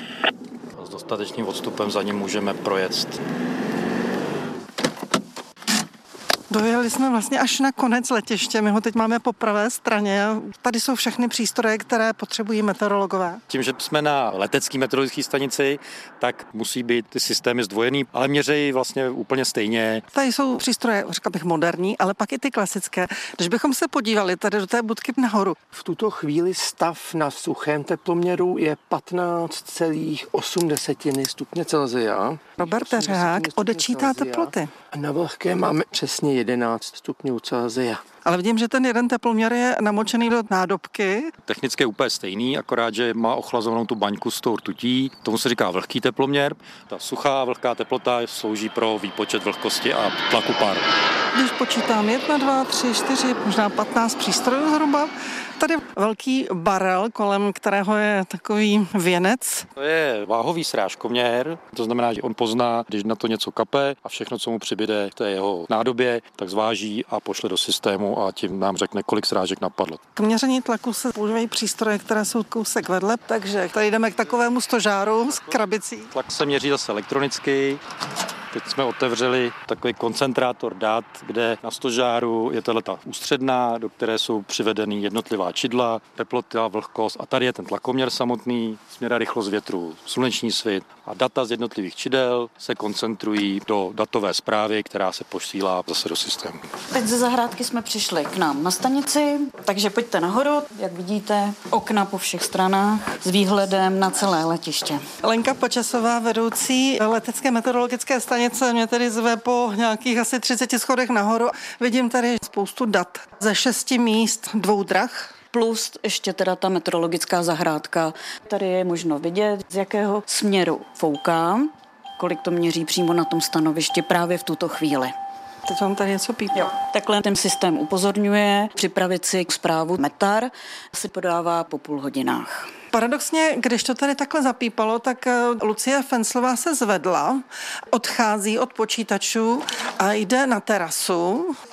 G: S dostatečným odstupem za ním můžeme projet.
H: Dojeli jsme vlastně až na konec letiště, my ho teď máme po pravé straně. Tady jsou všechny přístroje, které potřebují meteorologové.
G: Tím, že jsme na letecké meteorologické stanici, tak musí být ty systémy zdvojený, ale měřejí vlastně úplně stejně.
H: Tady jsou přístroje, řekla bych, moderní, ale pak i ty klasické. Když bychom se podívali tady do té budky nahoru.
L: V tuto chvíli stav na suchém teploměru je patnáct celá osm stupně Celsia.
H: Robert Řehák odečítá teploty.
L: A na vlhké máme přesně jedenáct stupňů Celsia.
H: Ale vidím, že ten jeden teploměr je namočený do nádobky.
G: Technicky je úplně stejný, akorát, že má ochlazovanou tu baňku s tou rtutí. Tomu se říká vlhký teploměr. Ta suchá vlhká teplota slouží pro výpočet vlhkosti a tlaku páru.
H: Když počítám jedna, dva, tři, čtyři, možná patnáct přístrojů zhruba, tady velký barel, kolem kterého je takový věnec.
G: To je váhový srážkoměr, to znamená, že on pozná, když na to něco kape a všechno, co mu přibyde v té jeho nádobě, tak zváží a pošle do systému a tím nám řekne, kolik srážek napadlo.
H: K měření tlaku se používají přístroje, které jsou kousek vedle, takže tady jdeme k takovému stožáru s krabicí.
G: Tlak se měří zase elektronicky. Teď jsme otevřeli takový koncentrátor dat, kde na stožáru je tato ústředná, do které jsou přivedeny jednotlivá čidla, teplota, vlhkost a tady je ten tlakoměr samotný, směr a rychlost větru, sluneční svit a data z jednotlivých čidel se koncentrují do datové zprávy, která se posílá zase do systému.
M: Teď ze zahrádky jsme přišli k nám na stanici, takže pojďte nahoru, jak vidíte, okna po všech stranách s výhledem na celé letiště.
H: Lenka Pačesová, vedoucí letecké meteorologické stanice, mě tedy zve po nějakých asi třiceti schodech nahoru. Vidím tady spoustu dat ze šesti míst, dvou drah.
M: Plus ještě teda ta meteorologická zahrádka. Tady je možno vidět, z jakého směru fouká, kolik to měří přímo na tom stanovišti právě v tuto chvíli.
H: Teď vám tady něco pípá.
M: Jo. Takhle ten systém upozorňuje, připravit si zprávu Metar si podává po půl hodinách.
H: Paradoxně, když to tady takhle zapípalo, tak Lucie Fenclová se zvedla, odchází od počítačů a jde na terasu.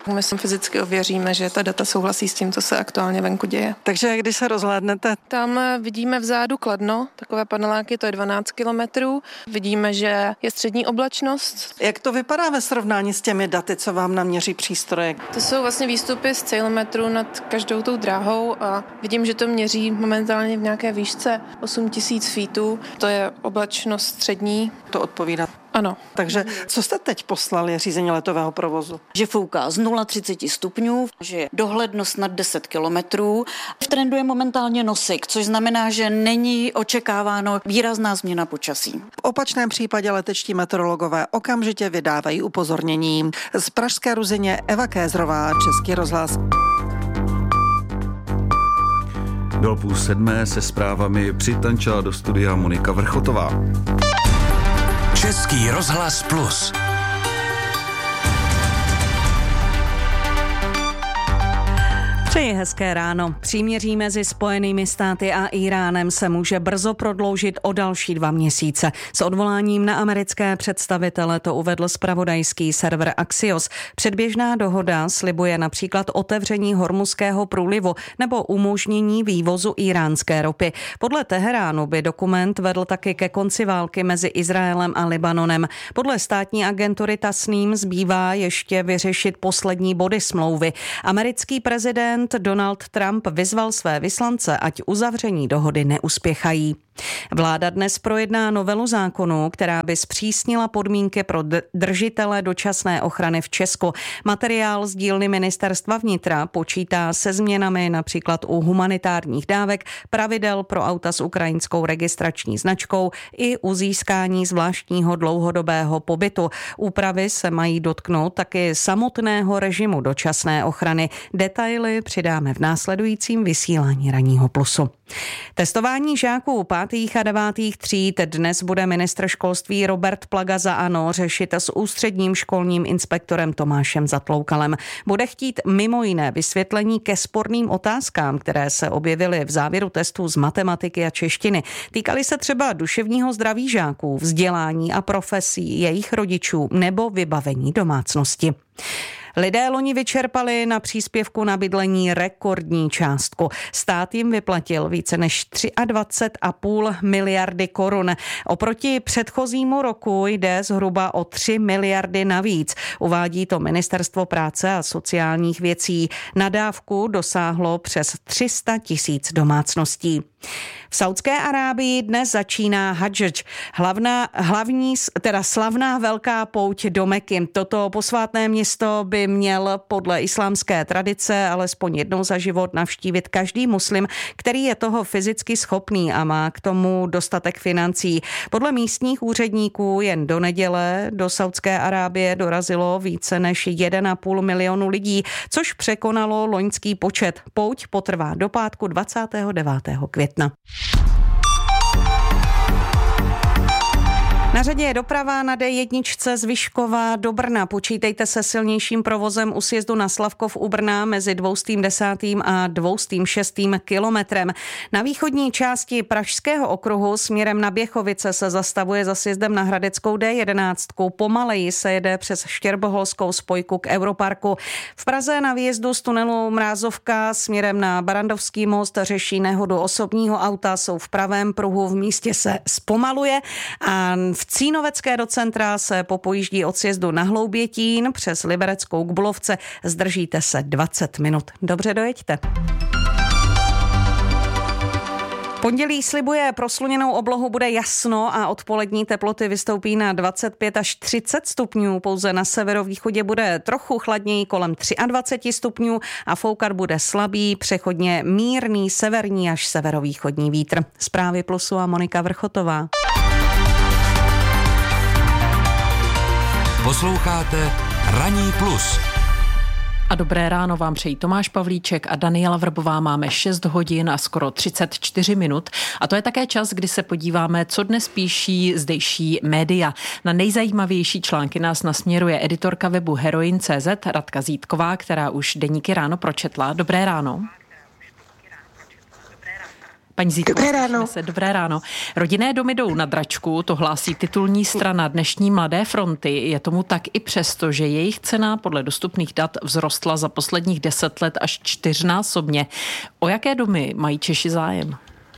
K: My si fyzicky ověříme, že ta data souhlasí s tím, co se aktuálně venku děje.
H: Takže když se rozhlédnete?
K: Tam vidíme vzadu Kladno, takové paneláky, to je dvanáct kilometrů. Vidíme, že je střední oblačnost.
H: Jak to vypadá ve srovnání s těmi daty, co vám naměří přístroje?
K: To jsou vlastně výstupy z ceilometru nad každou tou dráhou a vidím, že to měří momentálně v nějaké výšce osm tisíc feetů. To je oblačnost střední.
H: To odpovídá.
K: Ano.
H: Takže co jste teď poslali řízení letového provozu?
M: Že fouká z nula celá třicet stupňů, že je dohlednost nad deset kilometrů. V trendu je momentálně nosik, což znamená, že není očekáváno výrazná změna počasí.
H: V opačném případě letečtí meteorologové okamžitě vydávají upozornění. Z pražské Ruzyně Eva Kézrová, Český rozhlas.
J: Do půl sedmé se zprávami přitančila do studia Monika Vrchotová.
D: Český rozhlas plus.
N: Přeji hezké ráno. Příměří mezi Spojenými státy a Íránem se může brzo prodloužit o další dva měsíce. S odvoláním na americké představitele to uvedl zpravodajský server Axios. Předběžná dohoda slibuje například otevření Hormuzského průlivu nebo umožnění vývozu íránské ropy. Podle Teheránu by dokument vedl taky ke konci války mezi Izraelem a Libanonem. Podle státní agentury Tasnim zbývá ještě vyřešit poslední body smlouvy. Americký prezident Donald Trump vyzval své vyslance, ať uzavření dohody neuspěchají. Vláda dnes projedná novelu zákonu, která by zpřísnila podmínky pro držitele dočasné ochrany v Česku. Materiál z dílny ministerstva vnitra počítá se změnami například u humanitárních dávek, pravidel pro auta s ukrajinskou registrační značkou i u získání zvláštního dlouhodobého pobytu. Úpravy se mají dotknout taky samotného režimu dočasné ochrany. Detaily přidáme v následujícím vysílání Ranního plusu. Testování žáků pátých a devátých tříd dnes bude ministr školství Robert Plaga za ANO řešit s ústředním školním inspektorem Tomášem Zatloukalem. Bude chtít mimo jiné vysvětlení ke sporným otázkám, které se objevily v závěru testů z matematiky a češtiny. Týkaly se třeba duševního zdraví žáků, vzdělání a profesí jejich rodičů nebo vybavení domácnosti. Lidé loni vyčerpali na příspěvku na bydlení rekordní částku. Stát jim vyplatil více než dvacet tři a půl miliardy korun. Oproti předchozímu roku jde zhruba o tři miliardy navíc. Uvádí to Ministerstvo práce a sociálních věcí. Na dávku dosáhlo přes tři sta tisíc domácností. V Saudské Arábii dnes začíná Hadž, hlavná, hlavní, teda slavná velká pouť do Meky. Toto posvátné město by měl podle islámské tradice alespoň jednou za život navštívit každý muslim, který je toho fyzicky schopný a má k tomu dostatek financí. Podle místních úředníků jen do neděle do Saudské Arábie dorazilo více než jeden a půl milionu lidí, což překonalo loňský počet. Pouť potrvá do pátku dvacátého devátého května. Na řadě je doprava na D jedna z Vyškova do Brna. Počítejte se silnějším provozem u sjezdu na Slavkov u Brna mezi dvoustým desátým a dvoustým šestým kilometrem. Na východní části Pražského okruhu směrem na Běchovice se zastavuje za sjezdem na Hradeckou D jedenáct. Pomaleji se jede přes Štěrboholskou spojku k Europarku. V Praze na výjezdu z tunelu Mrázovka směrem na Barandovský most řeší nehodu osobního auta, jsou v pravém pruhu, v místě se zpomaluje a v Cínovecké do centra se popojíždí od sjezdu na Hloubětín přes Libereckou k Bulovce. Zdržíte se dvacet minut. Dobře dojeďte. Pondělí slibuje prosluněnou oblohu, bude jasno a odpolední teploty vystoupí na dvacet pět až třicet stupňů. Pouze na severovýchodě bude trochu chladněji kolem dvacet tři stupňů a foukat bude slabý, přechodně mírný severní až severovýchodní vítr. Zprávy Plusu a Monika Vrchotová.
D: Posloucháte Ranní plus.
T: A dobré ráno vám přejí Tomáš Pavlíček a Daniela Vrbová. Máme šest hodin a skoro třicet čtyři minut. A to je také čas, kdy se podíváme, co dnes píší zdejší média. Na nejzajímavější články nás nasměruje editorka webu Heroin tečka cé zet Radka Zítková, která už deníky ráno pročetla. Dobré ráno. Paní Zítko, dobré ráno. Se, dobré ráno. Rodinné domy jdou na dračku, to hlásí titulní strana dnešní Mladé fronty. Je tomu tak i přesto, že jejich cena podle dostupných dat vzrostla za posledních deset let až čtyřnásobně. O jaké domy mají Češi zájem?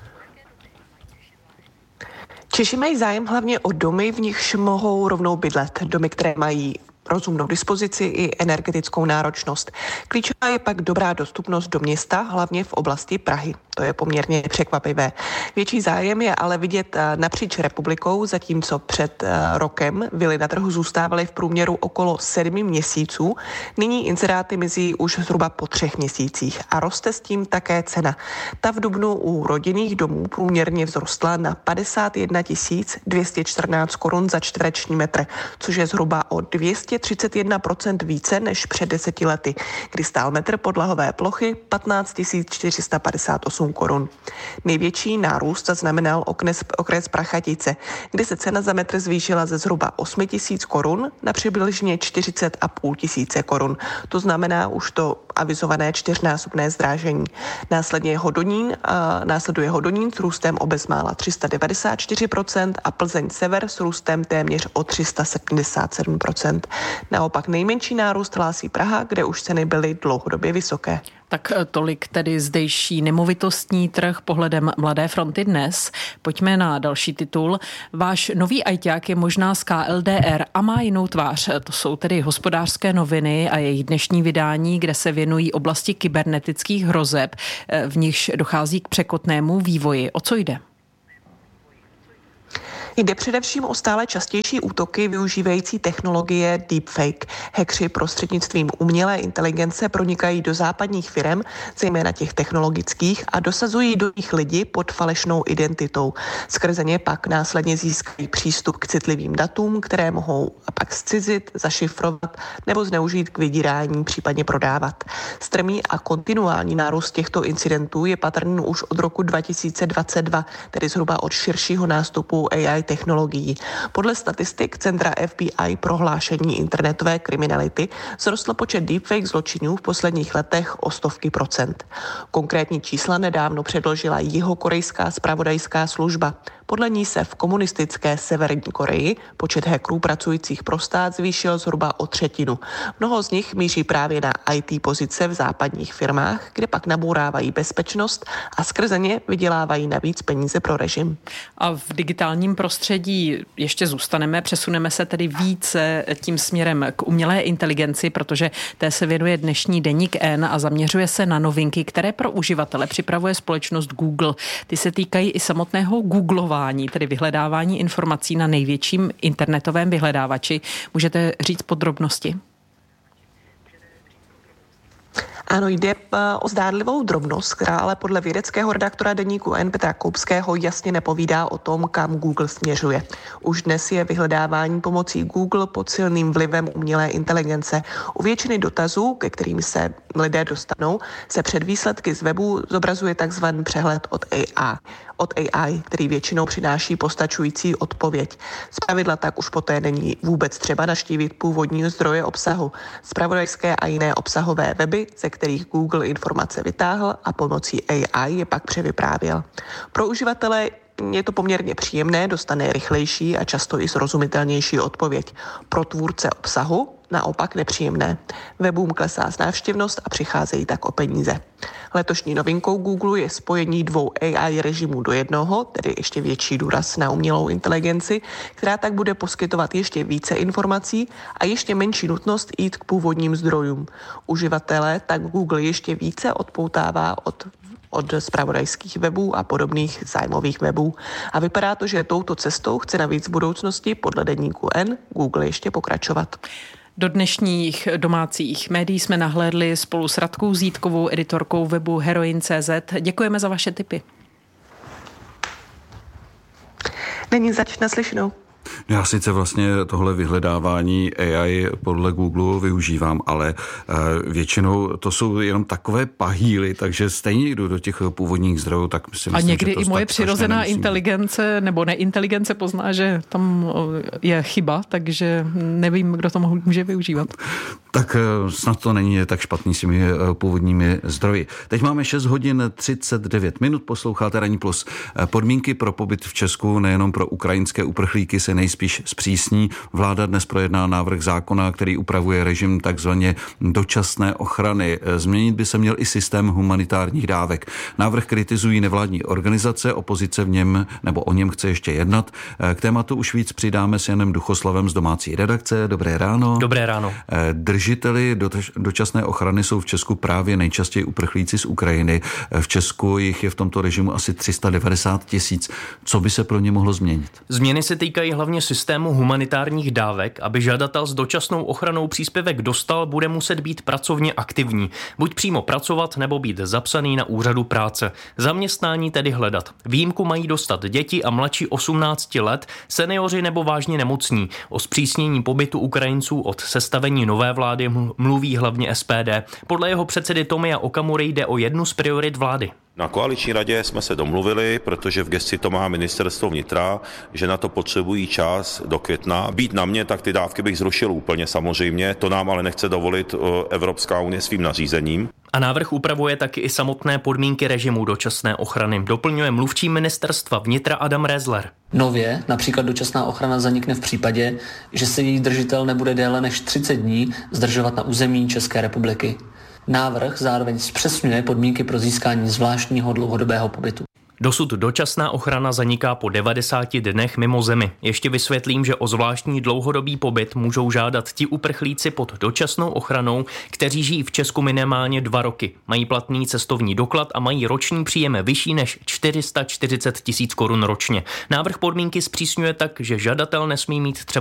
A: Češi mají zájem hlavně o domy, v nichž mohou rovnou bydlet. Domy, které mají rozumnou dispozici i energetickou náročnost. Klíčová je pak dobrá dostupnost do města, hlavně v oblasti Prahy. To je poměrně překvapivé. Větší zájem je ale vidět napříč republikou, zatímco před rokem vily na trhu zůstávaly v průměru okolo sedmi měsíců. Nyní inzeráty mizí už zhruba po třech měsících a roste s tím také cena. Ta v dubnu u rodinných domů průměrně vzrostla na padesát jedna tisíc dvě stě čtrnáct korun za čtvereční metr, což je zhruba o dvě stě třicet jedna procent více než před deseti lety, kdy stál metr podlahové plochy patnáct tisíc čtyři sta padesát osm korun. Největší nárůst zaznamenal okres, okres Prachatice, kde se cena za metr zvýšila ze zhruba osm tisíc korun na přibližně čtyřicet a půl tisíce korun. To znamená už to avizované čtyřnásobné zdražení. Následně Hodonín, a následuje Hodonín s růstem o bezmála tři sta devadesát čtyři procent a Plzeň Sever s růstem téměř o tři sta sedmdesát sedm procent. Naopak nejmenší nárůst hlásí Praha, kde už ceny byly dlouhodobě vysoké.
T: Tak tolik tedy zdejší nemovitostní trh pohledem Mladé fronty dnes. Pojďme na další titul. Váš nový ajťák je možná z K L D R a má jinou tvář. To jsou tedy Hospodářské noviny a jejich dnešní vydání, kde se věnují oblasti kybernetických hrozeb, v nichž dochází k překotnému vývoji. O co jde?
A: Jde především o stále častější útoky využívající technologie deepfake. Hackři prostřednictvím umělé inteligence pronikají do západních firem, zejména těch technologických, a dosazují do nich lidi pod falešnou identitou. Skrze ně pak následně získají přístup k citlivým datům, které mohou pak zcizit, zašifrovat nebo zneužít k vydírání, případně prodávat. Strmý a kontinuální nárůst těchto incidentů je patrný už od roku dva tisíce dvacet dva, tedy zhruba od širšího nástupu A I technologií. Podle statistik Centra F B I prohlášení internetové kriminality vzrostl počet deepfake zločinů v posledních letech o stovky procent. Konkrétní čísla nedávno předložila jihokorejská zpravodajská služba. Podle ní se v komunistické Severní Koreji počet hackerů pracujících pro stát zvýšil zhruba o třetinu. Mnoho z nich míří právě na I T pozice v západních firmách, kde pak nabourávají bezpečnost a skrze ně vydělávají navíc peníze pro režim.
T: A v digitálním prostředí ještě zůstaneme, přesuneme se tedy více tím směrem k umělé inteligenci, protože té se věnuje dnešní deník N a zaměřuje se na novinky, které pro uživatele připravuje společnost Google. Ty se týkají i samotného googlování, tedy vyhledávání informací na největším internetovém vyhledávači. Můžete říct podrobnosti?
A: Ano, jde o zdánlivou drobnost, která ale podle vědeckého redaktora deníku N Petra Koupského jasně nepovídá o tom, kam Google směřuje. Už dnes je vyhledávání pomocí Google pod silným vlivem umělé inteligence. U většiny dotazů, ke kterým se lidé dostanou, se před výsledky z webu zobrazuje takzvaný přehled od A I. Od A I, který většinou přináší postačující odpověď. Zpravidla tak už poté není vůbec třeba navštívit původní zdroje obsahu. Zpravodajské a jiné obsahové weby, ze kterých Google informace vytáhl a pomocí A I je pak převyprávěl. Pro uživatele je to poměrně příjemné, dostane rychlejší a často i srozumitelnější odpověď. Pro tvůrce obsahu naopak nepříjemné. Webům klesá návštěvnost a přicházejí tak o peníze. Letošní novinkou Google je spojení dvou A I režimů do jednoho, tedy ještě větší důraz na umělou inteligenci, která tak bude poskytovat ještě více informací a ještě menší nutnost jít k původním zdrojům. Uživatele tak Google ještě více odpoutává od od zpravodajských webů a podobných zájmových webů. A vypadá to, že touto cestou chce navíc v budoucnosti podle deníku N Google ještě pokračovat.
T: Do dnešních domácích médií jsme nahlédli spolu s Radkou Zítkovou, editorkou webu Heroin tečka cé zet. Děkujeme za vaše tipy.
A: Není zač, naslyšenou.
J: Já sice vlastně tohle vyhledávání A I podle Google využívám, ale většinou to jsou jenom takové pahýly, takže stejně jdu do těch původních zdrojů, tak si myslím,
T: a někdy
J: že to
T: i moje přirozená inteligence nebo neinteligence pozná, že tam je chyba, takže nevím, kdo to může využívat.
J: Tak snad to není tak špatný s těmi původními zdroji. Teď máme šest hodin třicet devět minut, posloucháte Ranní plus. Podmínky pro pobyt v Česku nejenom pro ukrajinské uprchlíky se nejspíš zpřísní. Vláda dnes projedná návrh zákona, který upravuje režim takzvaně dočasné ochrany. Změnit by se měl i systém humanitárních dávek. Návrh kritizují nevládní organizace, opozice v něm nebo o něm chce ještě jednat. K tématu už víc přidáme s Janem Duchoslavem z domácí redakce. Dobré ráno.
O: Dobré ráno.
J: Držiteli dočasné ochrany jsou v Česku právě nejčastěji uprchlíci z Ukrajiny. V Česku jich je v tomto režimu asi tři sta devadesát tisíc. Co by se pro ně mohlo změnit?
O: Změny se týkají hlavně systému humanitárních dávek. Aby žadatel s dočasnou ochranou příspěvek dostal, bude muset být pracovně aktivní. Buď přímo pracovat, nebo být zapsaný na úřadu práce. Zaměstnání tedy hledat. Výjimku mají dostat děti a mladší osmnácti let, seniori nebo vážně nemocní. O zpřísnění pobytu Ukrajinců od sestavení nové vlády mluví hlavně S P D. Podle jeho předsedy Tomia Okamury jde o jednu z priorit vlády.
P: Na koaliční radě jsme se domluvili, protože v gesci to má ministerstvo vnitra, že na to potřebují čas do května. Být na mě, tak ty dávky bych zrušil úplně samozřejmě, to nám ale nechce dovolit Evropská unie svým nařízením.
O: A návrh upravuje taky i samotné podmínky režimu dočasné ochrany. Doplňuje mluvčí ministerstva vnitra Adam Rezler.
Q: Nově například dočasná ochrana zanikne v případě, že se její držitel nebude déle než třicet dní zdržovat na území České republiky. Návrh zároveň zpřesňuje podmínky pro získání zvláštního dlouhodobého pobytu.
O: Dosud dočasná ochrana zaniká po devadesáti dnech mimo zemi. Ještě vysvětlím, že o zvláštní dlouhodobý pobyt můžou žádat ti uprchlíci pod dočasnou ochranou, kteří žijí v Česku minimálně dva roky. Mají platný cestovní doklad a mají roční příjem vyšší než čtyři sta čtyřicet tisíc korun ročně. Návrh podmínky zpřísňuje tak, že žadatel nesmí mít třeba